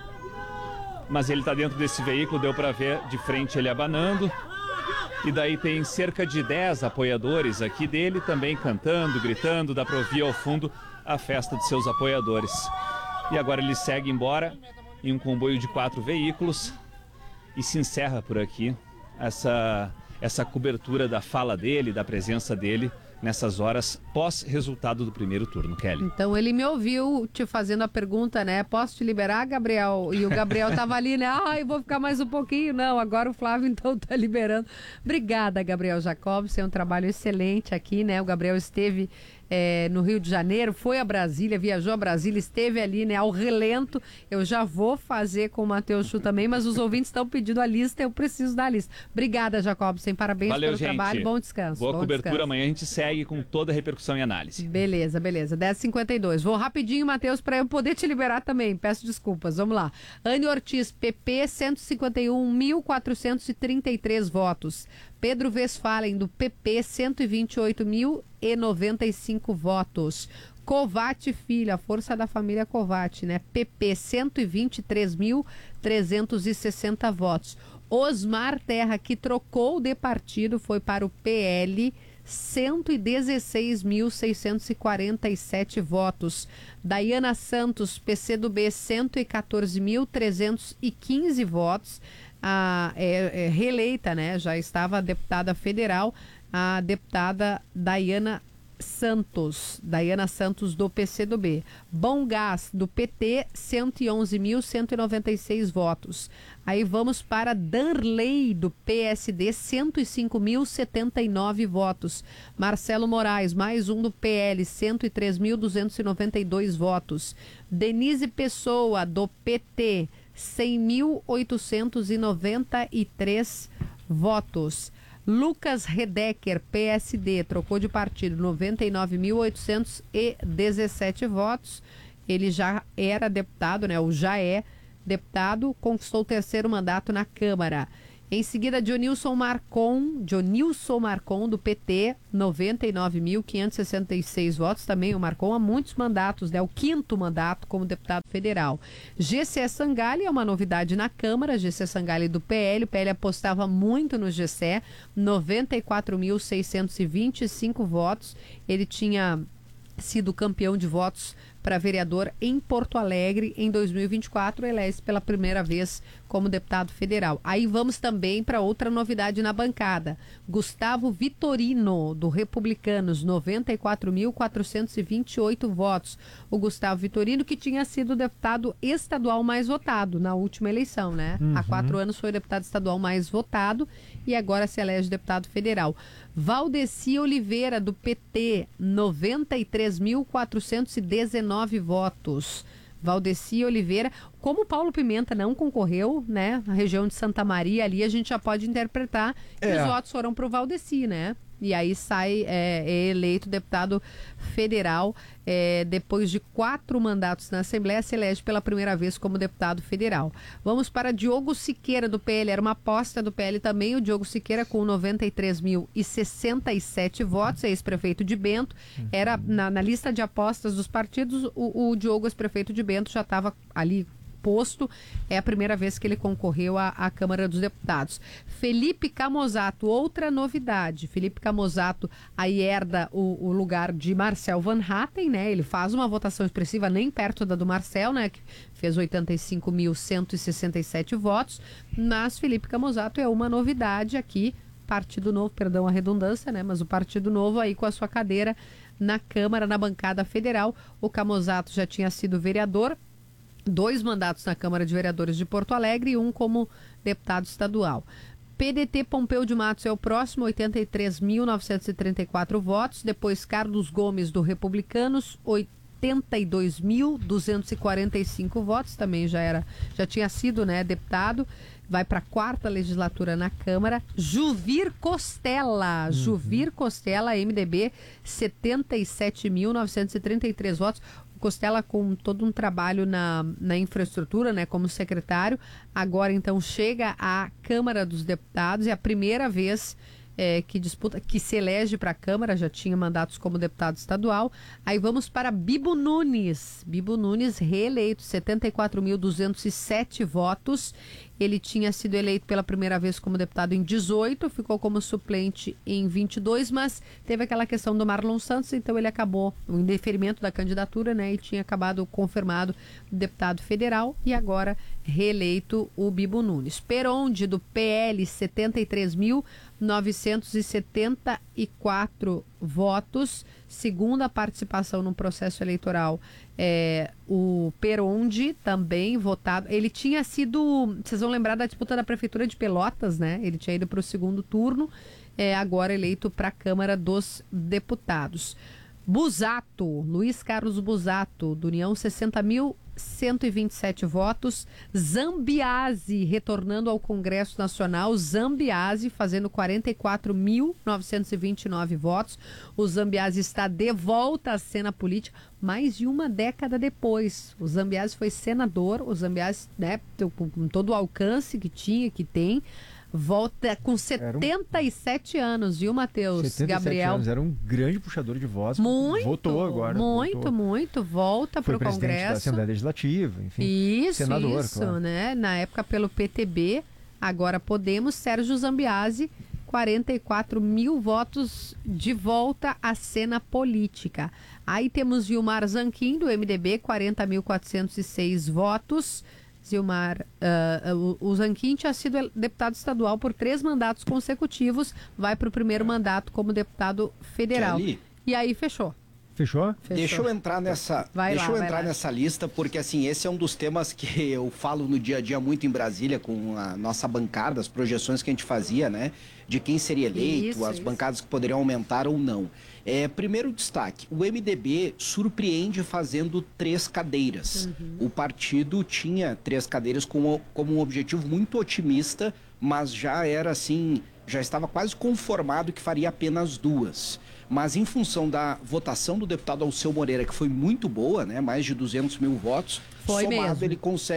Mas ele está dentro desse veículo, deu para ver de frente ele abanando. E daí tem cerca de dez apoiadores aqui dele também cantando, gritando, dá para ouvir ao fundo a festa de seus apoiadores. E agora ele segue embora em um comboio de quatro veículos e se encerra por aqui essa, essa cobertura da fala dele, da presença dele nessas horas pós-resultado do primeiro turno, Kelly. Então ele me ouviu te fazendo a pergunta, né? Posso te liberar, Gabriel? E o Gabriel tava ali, né? Ai, vou ficar mais um pouquinho. Não, agora o Flávio então tá liberando. Obrigada, Gabriel Jacobsen, é um trabalho excelente aqui, né? O Gabriel esteve É, no Rio de Janeiro, foi a Brasília, viajou a Brasília, esteve ali, né, ao relento. Eu já vou fazer com o Matheus Chu também, mas os ouvintes estão pedindo a lista, eu preciso da lista. Obrigada, Jacobsen, parabéns Valeu, pelo gente. trabalho, bom descanso. Boa bom cobertura, descanso. Amanhã a gente segue com toda a repercussão e análise. Beleza, beleza, dez e cinquenta e dois. Vou rapidinho, Matheus, para eu poder te liberar também, peço desculpas, vamos lá. Anne Ortiz, P P, cento e cinquenta e um mil, quatrocentos e trinta e três votos. Pedro Westphalen, do P P, cento e vinte e oito mil e noventa e cinco votos. Covatti Filho, a força da família Covatti, né? P P, cento e vinte e três mil, trezentos e sessenta votos. Osmar Terra, que trocou de partido, foi para o P L, cento e dezesseis mil, seiscentos e quarenta e sete votos. Daiana Santos, P C do B, cento e quatorze mil, trezentos e quinze votos. A, é, é, reeleita, né? Já estava a deputada federal, a deputada Daiana Santos, Daiana Santos do P C do B. Bom Gás, do P T, cento e onze mil, cento e noventa e seis votos. Aí vamos para Danley, do P S D, cento e cinco mil, setenta e nove votos. Marcelo Moraes, mais um do P L, cento e três mil, duzentos e noventa e dois votos. Denise Pessoa, do P T, cem mil, oitocentos e noventa e três votos. Lucas Redecker, P S D, trocou de partido, noventa e nove mil, oitocentos e dezessete votos. Ele já era deputado, né? Ou já é deputado, conquistou o terceiro mandato na Câmara. Em seguida, Dionilson Marcon, Dionilson Marcon, do P T, noventa e nove mil quinhentos e sessenta e seis votos. Também o Marcon há muitos mandatos, né? O quinto mandato como deputado federal. G C Sangalli é uma novidade na Câmara, G C Sangalli do P L. O P L apostava muito no G C, noventa e quatro mil seiscentos e vinte e cinco votos. Ele tinha sido campeão de votos para vereador em Porto Alegre em dois mil e vinte e quatro, elege pela primeira vez como deputado federal. Aí vamos também para outra novidade na bancada. Gustavo Vitorino, do Republicanos, noventa e quatro mil quatrocentos e vinte e oito votos. O Gustavo Vitorino, que tinha sido o deputado estadual mais votado na última eleição, né? Uhum. Há quatro anos foi o deputado estadual mais votado e agora se elege deputado federal. Valdeci Oliveira, do P T, noventa e três mil quatrocentos e dezenove votos. Valdeci Oliveira, como o Paulo Pimenta não concorreu, né, na região de Santa Maria, ali a gente já pode interpretar que é. os votos foram para o Valdeci, né? E aí sai, é, é eleito deputado federal, é, depois de quatro mandatos na Assembleia, se elege pela primeira vez como deputado federal. Vamos para Diogo Siqueira, do P L, era uma aposta do P L também, o Diogo Siqueira com noventa e três mil e sessenta e sete votos, ex-prefeito de Bento, era na, na lista de apostas dos partidos, o, o Diogo, ex-prefeito de Bento, já estava ali posto, é a primeira vez que ele concorreu à, à Câmara dos Deputados. Felipe Camozato, outra novidade. Felipe Camozato aí herda o, o lugar de Marcel Van Hatten, né? Ele faz uma votação expressiva nem perto da do Marcel, né? Que fez oitenta e cinco mil cento e sessenta e sete votos, mas Felipe Camozato é uma novidade aqui, Partido Novo, perdão a redundância, né? Mas o Partido Novo aí com a sua cadeira na Câmara, na bancada federal. O Camozato já tinha sido vereador, dois mandatos na Câmara de Vereadores de Porto Alegre e um como deputado estadual. P D T Pompeu de Matos é o próximo, oitenta e três mil novecentos e trinta e quatro votos. Depois Carlos Gomes, do Republicanos, oitenta e dois mil duzentos e quarenta e cinco votos. Também já era, já tinha sido, né, deputado. Vai para a quarta legislatura na Câmara. Juvir Costela, uhum. Juvir Costela, M D B, setenta e sete mil novecentos e trinta e três votos. Costela com todo um trabalho na, na infraestrutura, né, como secretário, agora então chega à Câmara dos Deputados, é a primeira vez é, que disputa, que se elege para a Câmara, já tinha mandatos como deputado estadual. Aí vamos para Bibo Nunes, Bibo Nunes reeleito, setenta e quatro mil duzentos e sete votos. Ele tinha sido eleito pela primeira vez como deputado em dezoito, ficou como suplente em vinte e dois, mas teve aquela questão do Marlon Santos, então ele acabou, o indeferimento da candidatura, né, e tinha acabado confirmado deputado federal e agora reeleito o Bibo Nunes. Peronde, do P L, setenta e três mil novecentos e setenta e quatro votos, segunda participação no processo eleitoral. É, o Peronde também votado, ele tinha sido, vocês vão lembrar da disputa da Prefeitura de Pelotas, né? Ele tinha ido para o segundo turno, é, agora eleito para a Câmara dos Deputados. Busato, Luiz Carlos Busato, do União, sessenta mil cento e vinte e sete votos. Zambiase, retornando ao Congresso Nacional, Zambiase fazendo quarenta e quatro mil novecentos e vinte e nove votos. O Zambiase está de volta à cena política, mais de uma década depois. O Zambiase foi senador, o Zambiase, né, com todo o alcance que tinha, que tem, volta com setenta e sete um... anos, viu, Matheus? Gabriel anos, era um grande puxador de voz. Muito, votou agora. Muito, votou. muito. Volta para o Congresso. Foi presidente da Assembleia Legislativa, enfim. Isso, senador, isso, claro. né? Na época pelo P T B, agora Podemos, Sérgio Zambiase, quarenta e quatro mil votos de volta à cena política. Aí temos Vilmar Zanquim, do M D B, quarenta mil quatrocentos e seis votos. Zilmar, uh, o, o Zanquim tinha sido deputado estadual por três mandatos consecutivos, vai para o primeiro mandato como deputado federal. Kelly, e aí fechou. Fechou? Fechou. Deixa eu entrar nessa, vai deixa lá, eu entrar lá. nessa lista, porque assim, esse é um dos temas que eu falo no dia a dia muito em Brasília, com a nossa bancada, as projeções que a gente fazia, né? De quem seria eleito, isso, as isso. bancadas que poderiam aumentar ou não. É, primeiro destaque, o M D B surpreende fazendo três cadeiras. Uhum. O partido tinha três cadeiras como, como um objetivo muito otimista, mas já era assim, já estava quase conformado que faria apenas duas. Mas em função da votação do deputado Alceu Moreira, que foi muito boa, né, mais de duzentos mil votos, foi somado mesmo. ele consegue...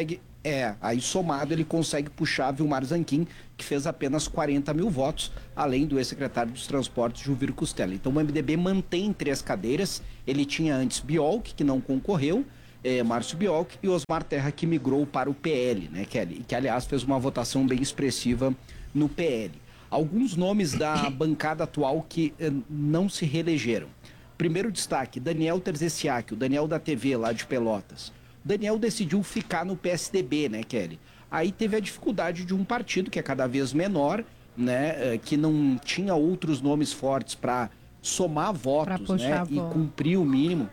É, aí somado ele consegue puxar Vilmar Zanquim, que fez apenas quarenta mil votos, além do ex-secretário dos Transportes, Juvir Costela. Então o M D B mantém três cadeiras, ele tinha antes Biolk, que não concorreu, é, Márcio Biolk, e Osmar Terra, que migrou para o P L, né, Kelly? Que, aliás, fez uma votação bem expressiva no P L. Alguns nomes da bancada atual que eh, não se reelegeram. Primeiro destaque, Daniel Terzessiak, o Daniel da T V lá de Pelotas. Daniel decidiu ficar no P S D B, né, Kelly? Aí teve a dificuldade de um partido que é cada vez menor, né, que não tinha outros nomes fortes para somar votos, né, e cumprir o mínimo.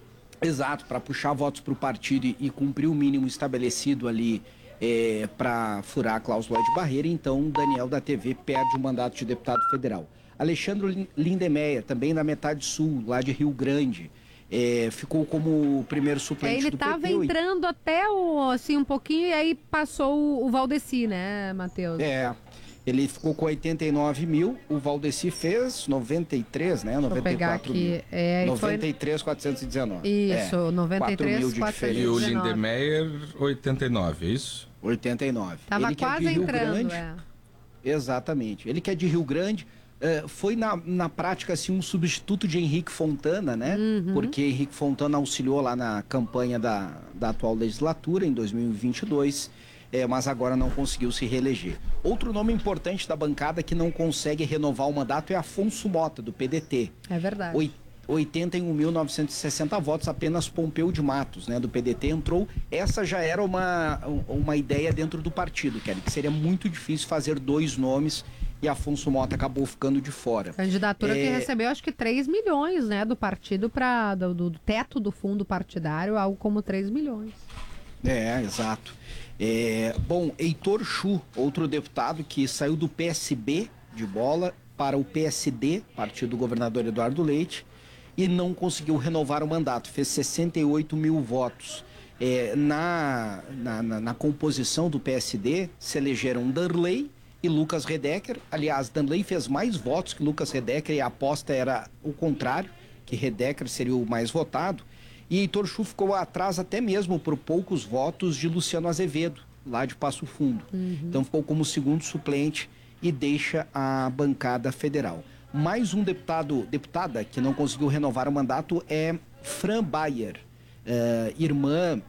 Exato, para puxar votos para o partido e, e cumprir o mínimo estabelecido ali é, para furar a cláusula de barreira. Então, Daniel da T V perde o mandato de deputado federal. Alexandre Lindemeyer, também da metade sul, lá de Rio Grande. É, ficou como primeiro suplente é, ele do P T. Ele estava entrando até o, assim, um pouquinho e aí passou o, o Valdeci, né, Matheus? É, ele ficou com oitenta e nove mil, o Valdeci fez noventa e três, né, noventa e quatro mil. É, noventa e três mil quatrocentos e dezenove. Isso, é, noventa e três mil quatrocentos e dezenove. E o Lindemeyer, oitenta e nove, é isso? oitenta e nove. Tava ele quase é de Rio entrando, Grande, é. Exatamente. Ele que é de Rio Grande, Uh, foi na, na prática assim, um substituto de Henrique Fontana, né? Uhum. Porque Henrique Fontana auxiliou lá na campanha da, da atual legislatura, em dois mil e vinte e dois, é, mas agora não conseguiu se reeleger. Outro nome importante da bancada que não consegue renovar o mandato é Afonso Mota, do P D T. É verdade. Oi, oitenta e um mil novecentos e sessenta votos, apenas Pompeu de Matos, né, do P D T, entrou. Essa já era uma, uma ideia dentro do partido, Kelly, que seria muito difícil fazer dois nomes, e Afonso Mota acabou ficando de fora. Candidatura é... que recebeu acho que três milhões, né, do partido, para do, do teto do fundo partidário, algo como três milhões. É, exato. É... Bom, Heitor Chu, outro deputado que saiu do P S B de Bola para o P S D, partido do governador Eduardo Leite, e não conseguiu renovar o mandato, fez sessenta e oito mil votos. É, na, na, na, na composição do P S D, se elegeram Darley e Lucas Redecker. Aliás, Darley fez mais votos que Lucas Redecker e a aposta era o contrário, que Redecker seria o mais votado. E Heitor Chu ficou atrás até mesmo por poucos votos de Luciano Azevedo, lá de Passo Fundo. Uhum. Então ficou como segundo suplente e deixa a bancada federal. Mais um deputado, deputada que não conseguiu renovar o mandato é Fran Bayer, uh, irmã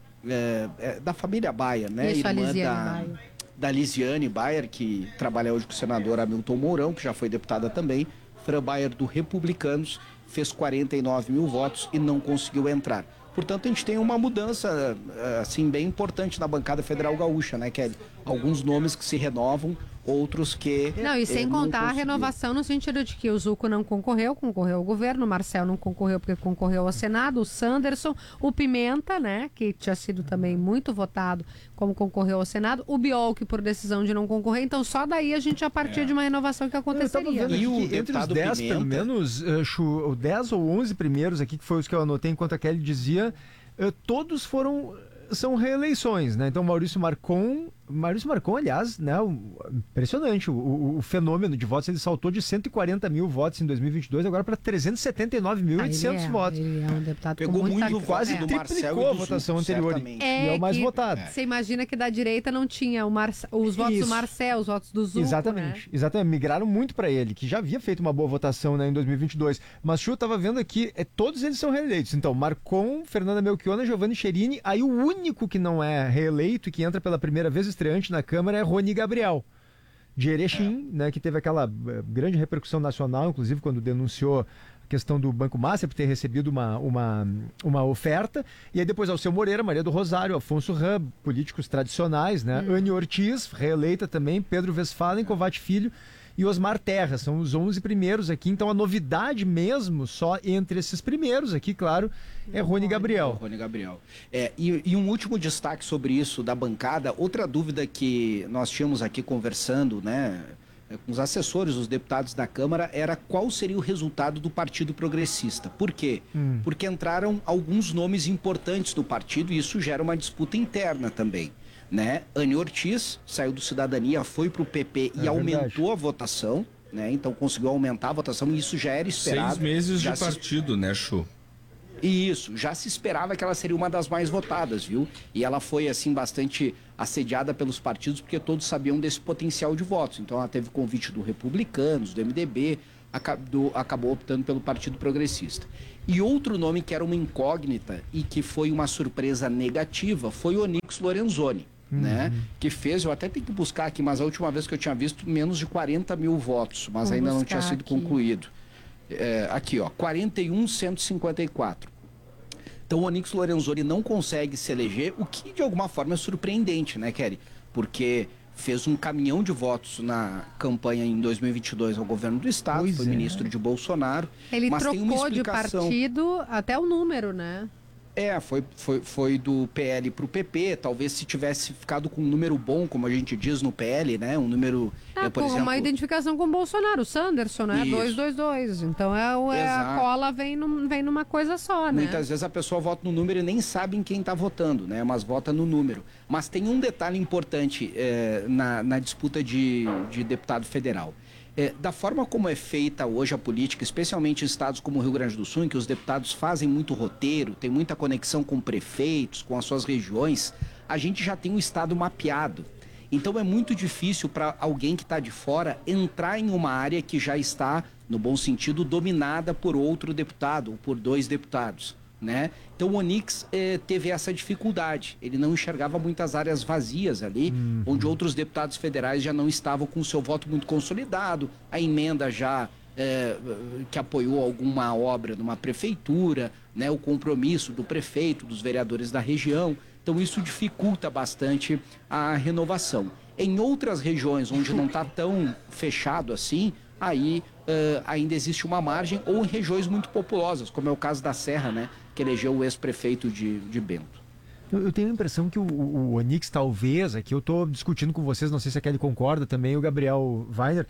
uh, da família Bayer, né? Isso, irmã a Lisiane da, Bayer. da Lisiane Bayer, que trabalha hoje com o senador Hamilton Mourão, que já foi deputada também. Fran Bayer, do Republicanos, fez quarenta e nove mil votos e não conseguiu entrar. Portanto, a gente tem uma mudança assim bem importante na bancada federal gaúcha, né, Kelly? Alguns nomes que se renovam, outros que... Não, e sem eh, contar não a renovação no sentido de que o Zuco não concorreu, concorreu ao governo, o Marcel não concorreu porque concorreu ao Senado, o Sanderson, o Pimenta, né, que tinha sido também muito votado como concorreu ao Senado, o Biolk por decisão de não concorrer, então só daí a gente já partia é. de uma renovação que aconteceria. E o entre os dez, pelo menos, uh, dez ou onze primeiros aqui, que foi os que eu anotei enquanto a Kelly dizia, uh, todos foram... são reeleições, né? Então Maurício Marcon, Maurício Marcon, aliás, né? Impressionante, o, o, o fenômeno de votos, ele saltou de cento e quarenta mil votos em dois mil e vinte e dois agora para trezentos e setenta e nove mil e oitocentos ah, votos. Ele é um deputado Pegou com muita... muito quase é. do Marcel triplicou a votação Sul, anterior certamente. é, e é o mais votado. Você imagina que da direita não tinha o Mar... os votos Isso. do Marcel, os votos do Zuco, Exatamente, né? exatamente, migraram muito para ele, que já havia feito uma boa votação, né, em dois mil e vinte e dois. Mas Chu, eu tava vendo aqui, é, todos eles são reeleitos. Então, Marcon, Fernanda Melchiona, Giovanni Cherini, aí o único que não é reeleito e que entra pela primeira vez estreante na Câmara é Rony Gabriel, de Erechim, é. né, que teve aquela uh, grande repercussão nacional, inclusive quando denunciou a questão do Banco Master por ter recebido uma, uma, uma oferta. E aí depois Alceu Moreira, Maria do Rosário, Afonso Ram, políticos tradicionais, né? Hum. Anne Ortiz, reeleita também, Pedro Westphalen, Kovács Filho e Osmar Terra, são os onze primeiros aqui. Então a novidade mesmo, só entre esses primeiros aqui, claro, é Rony Gabriel. Rony Gabriel. É, e, e um último destaque sobre isso da bancada, outra dúvida que nós tínhamos aqui conversando, né, com os assessores, os deputados da Câmara, era qual seria o resultado do Partido Progressista. Por quê? Hum. Porque entraram alguns nomes importantes do partido e isso gera uma disputa interna também. Né? Anne Ortiz saiu do Cidadania, foi para o P P e é aumentou verdade. a votação, né? Então conseguiu aumentar a votação e isso já era esperado. Seis meses já de se... partido, né, Chu? Isso, já se esperava que ela seria uma das mais votadas, viu? E ela foi, assim, bastante assediada pelos partidos, porque todos sabiam desse potencial de votos. Então ela teve convite do Republicanos, do M D B, acabou, acabou optando pelo Partido Progressista. E outro nome que era uma incógnita e que foi uma surpresa negativa foi o Onyx Lorenzoni, uhum. né? Que fez, eu até tenho que buscar aqui, mas a última vez que eu tinha visto, menos de quarenta mil votos, mas Vou ainda não tinha sido aqui. concluído. É, aqui, ó, quarenta e um mil cento e cinquenta e quatro. Então o Onyx Lorenzoni não consegue se eleger, o que de alguma forma é surpreendente, né, Kelly? Porque fez um caminhão de votos na campanha em dois mil e vinte e dois ao governo do estado, pois foi é. ministro de Bolsonaro. Ele mas trocou tem uma explicação... de partido até o número, né? É, foi, foi, foi do P L para o P P, talvez se tivesse ficado com um número bom, como a gente diz no P L, né? Um número, ah, é, por com exemplo... uma identificação com o Bolsonaro, o Sanderson, né? dois dois dois. Então é, é a cola vem, num, vem numa coisa só, né? Muitas vezes a pessoa vota no número e nem sabe em quem está votando, né? Mas vota no número. Mas tem um detalhe importante é, na, na disputa de, de deputado federal. É, da forma como é feita hoje a política, especialmente em estados como o Rio Grande do Sul, em que os deputados fazem muito roteiro, tem muita conexão com prefeitos, com as suas regiões, a gente já tem um estado mapeado. Então é muito difícil para alguém que está de fora entrar em uma área que já está, no bom sentido, dominada por outro deputado ou por dois deputados, né? Então o Onyx eh, teve essa dificuldade, ele não enxergava muitas áreas vazias ali, uhum. onde outros deputados federais já não estavam com o seu voto muito consolidado, a emenda já eh, que apoiou alguma obra numa prefeitura, né? O compromisso do prefeito, dos vereadores da região, então isso dificulta bastante a renovação. Em outras regiões onde não está tão fechado assim, aí uh, ainda existe uma margem, ou em regiões muito populosas, como é o caso da Serra, né, que elegeu o ex-prefeito de, de Bento. Eu, eu tenho a impressão que o, o Onyx talvez, aqui eu estou discutindo com vocês, não sei se a Kelly concorda também, o Gabriel Weiner,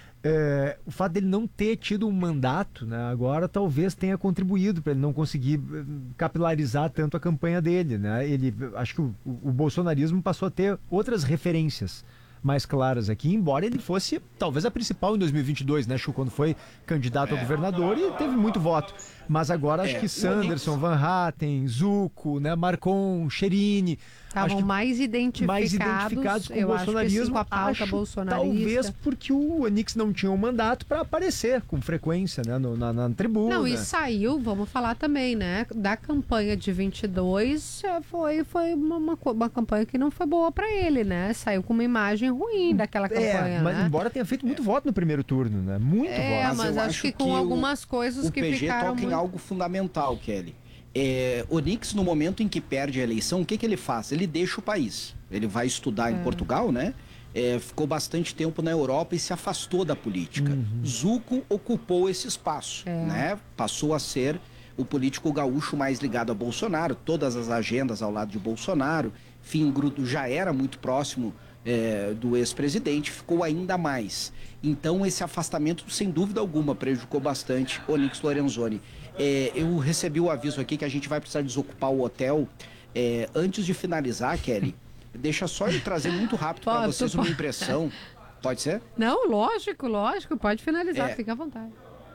é, o fato dele não ter tido um mandato, né, agora talvez tenha contribuído para ele não conseguir capilarizar tanto a campanha dele, né? Ele, acho que o, o bolsonarismo passou a ter outras referências mais claras aqui, embora ele fosse talvez a principal em dois mil e vinte e dois, né, Chu, quando foi candidato é. a governador e teve muito voto. Mas agora acho é. que Sanderson, Van Hatten, Zucco, né, Marcon, Cherini estavam mais identificados, mais identificados com o bolsonarismo, acho que com a pauta acho, bolsonarista. Talvez porque o Onyx não tinha um mandato para aparecer com frequência, né, no, na, na tribuna. Não, e saiu, vamos falar também, né, da campanha de vinte e dois, foi, foi uma, uma, uma campanha que não foi boa para ele, né, saiu com uma imagem ruim daquela campanha, é, mas né? embora tenha feito muito voto no primeiro turno, né, muito é, voto. Mas, mas acho que com que algumas o, coisas o que P G ficaram toca muito... em algo fundamental, Kelly. É, Onyx, no momento em que perde a eleição, o que, que ele faz? Ele deixa o país. Ele vai estudar é. em Portugal, né? É, ficou bastante tempo na Europa e se afastou da política. Uhum. Zucco ocupou esse espaço, é. né? Passou a ser o político gaúcho mais ligado a Bolsonaro, todas as agendas ao lado de Bolsonaro. Enfim, o Grudo já era muito próximo é, do ex-presidente, ficou ainda mais. Então, esse afastamento, sem dúvida alguma, prejudicou bastante Onyx Lorenzoni. É, eu recebi o aviso aqui que a gente vai precisar desocupar o hotel. É, antes de finalizar, Kelly, deixa só eu trazer muito rápido para vocês uma impressão. Pode ser? Não, lógico, lógico. Pode finalizar, é, fica à vontade.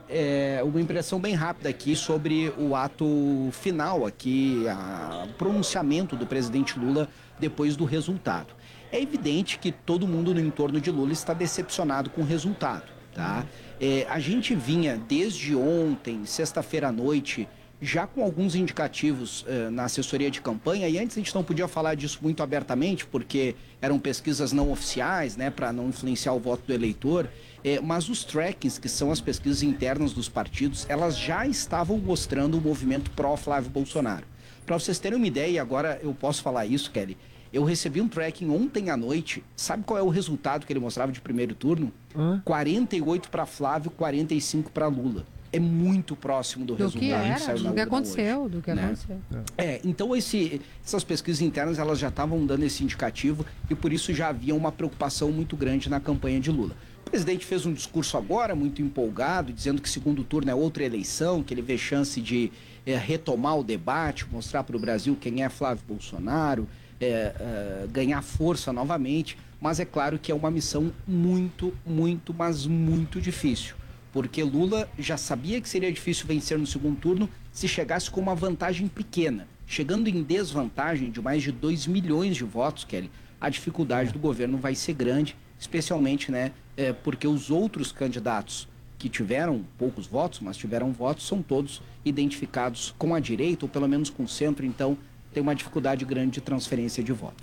É, uma impressão bem rápida aqui sobre o ato final aqui, a, o pronunciamento do presidente Lula depois do resultado. É evidente que todo mundo no entorno de Lula está decepcionado com o resultado, tá? É, a gente vinha desde ontem, sexta-feira à noite, já com alguns indicativos uh, na assessoria de campanha, e antes a gente não podia falar disso muito abertamente, porque eram pesquisas não oficiais, né, para não influenciar o voto do eleitor, é, mas os trackings, que são as pesquisas internas dos partidos, elas já estavam mostrando o movimento pró-Flávio Bolsonaro. Para vocês terem uma ideia, e agora eu posso falar isso, Kelly, eu recebi um tracking ontem à noite, sabe qual é o resultado que ele mostrava de primeiro turno? Hã? quarenta e oito para Flávio, quarenta e cinco para Lula. É muito próximo do, do resultado que, era, que saiu do na que aconteceu, hoje, do que né? aconteceu. É, então esse, essas pesquisas internas elas já estavam dando esse indicativo e por isso já havia uma preocupação muito grande na campanha de Lula. O presidente fez um discurso agora muito empolgado, dizendo que segundo turno é outra eleição, que ele vê chance de é, retomar o debate, mostrar para o Brasil quem é Flávio Bolsonaro, é, é, ganhar força novamente, mas é claro que é uma missão muito, muito, mas muito difícil. porque Lula já sabia que seria difícil vencer no segundo turno se chegasse com uma vantagem pequena. Chegando em desvantagem de mais de dois milhões de votos, Kelly, a dificuldade do governo vai ser grande, especialmente, né, é, porque os outros candidatos que tiveram poucos votos, mas tiveram votos, são todos identificados com a direita, ou pelo menos com o centro, então tem uma dificuldade grande de transferência de votos.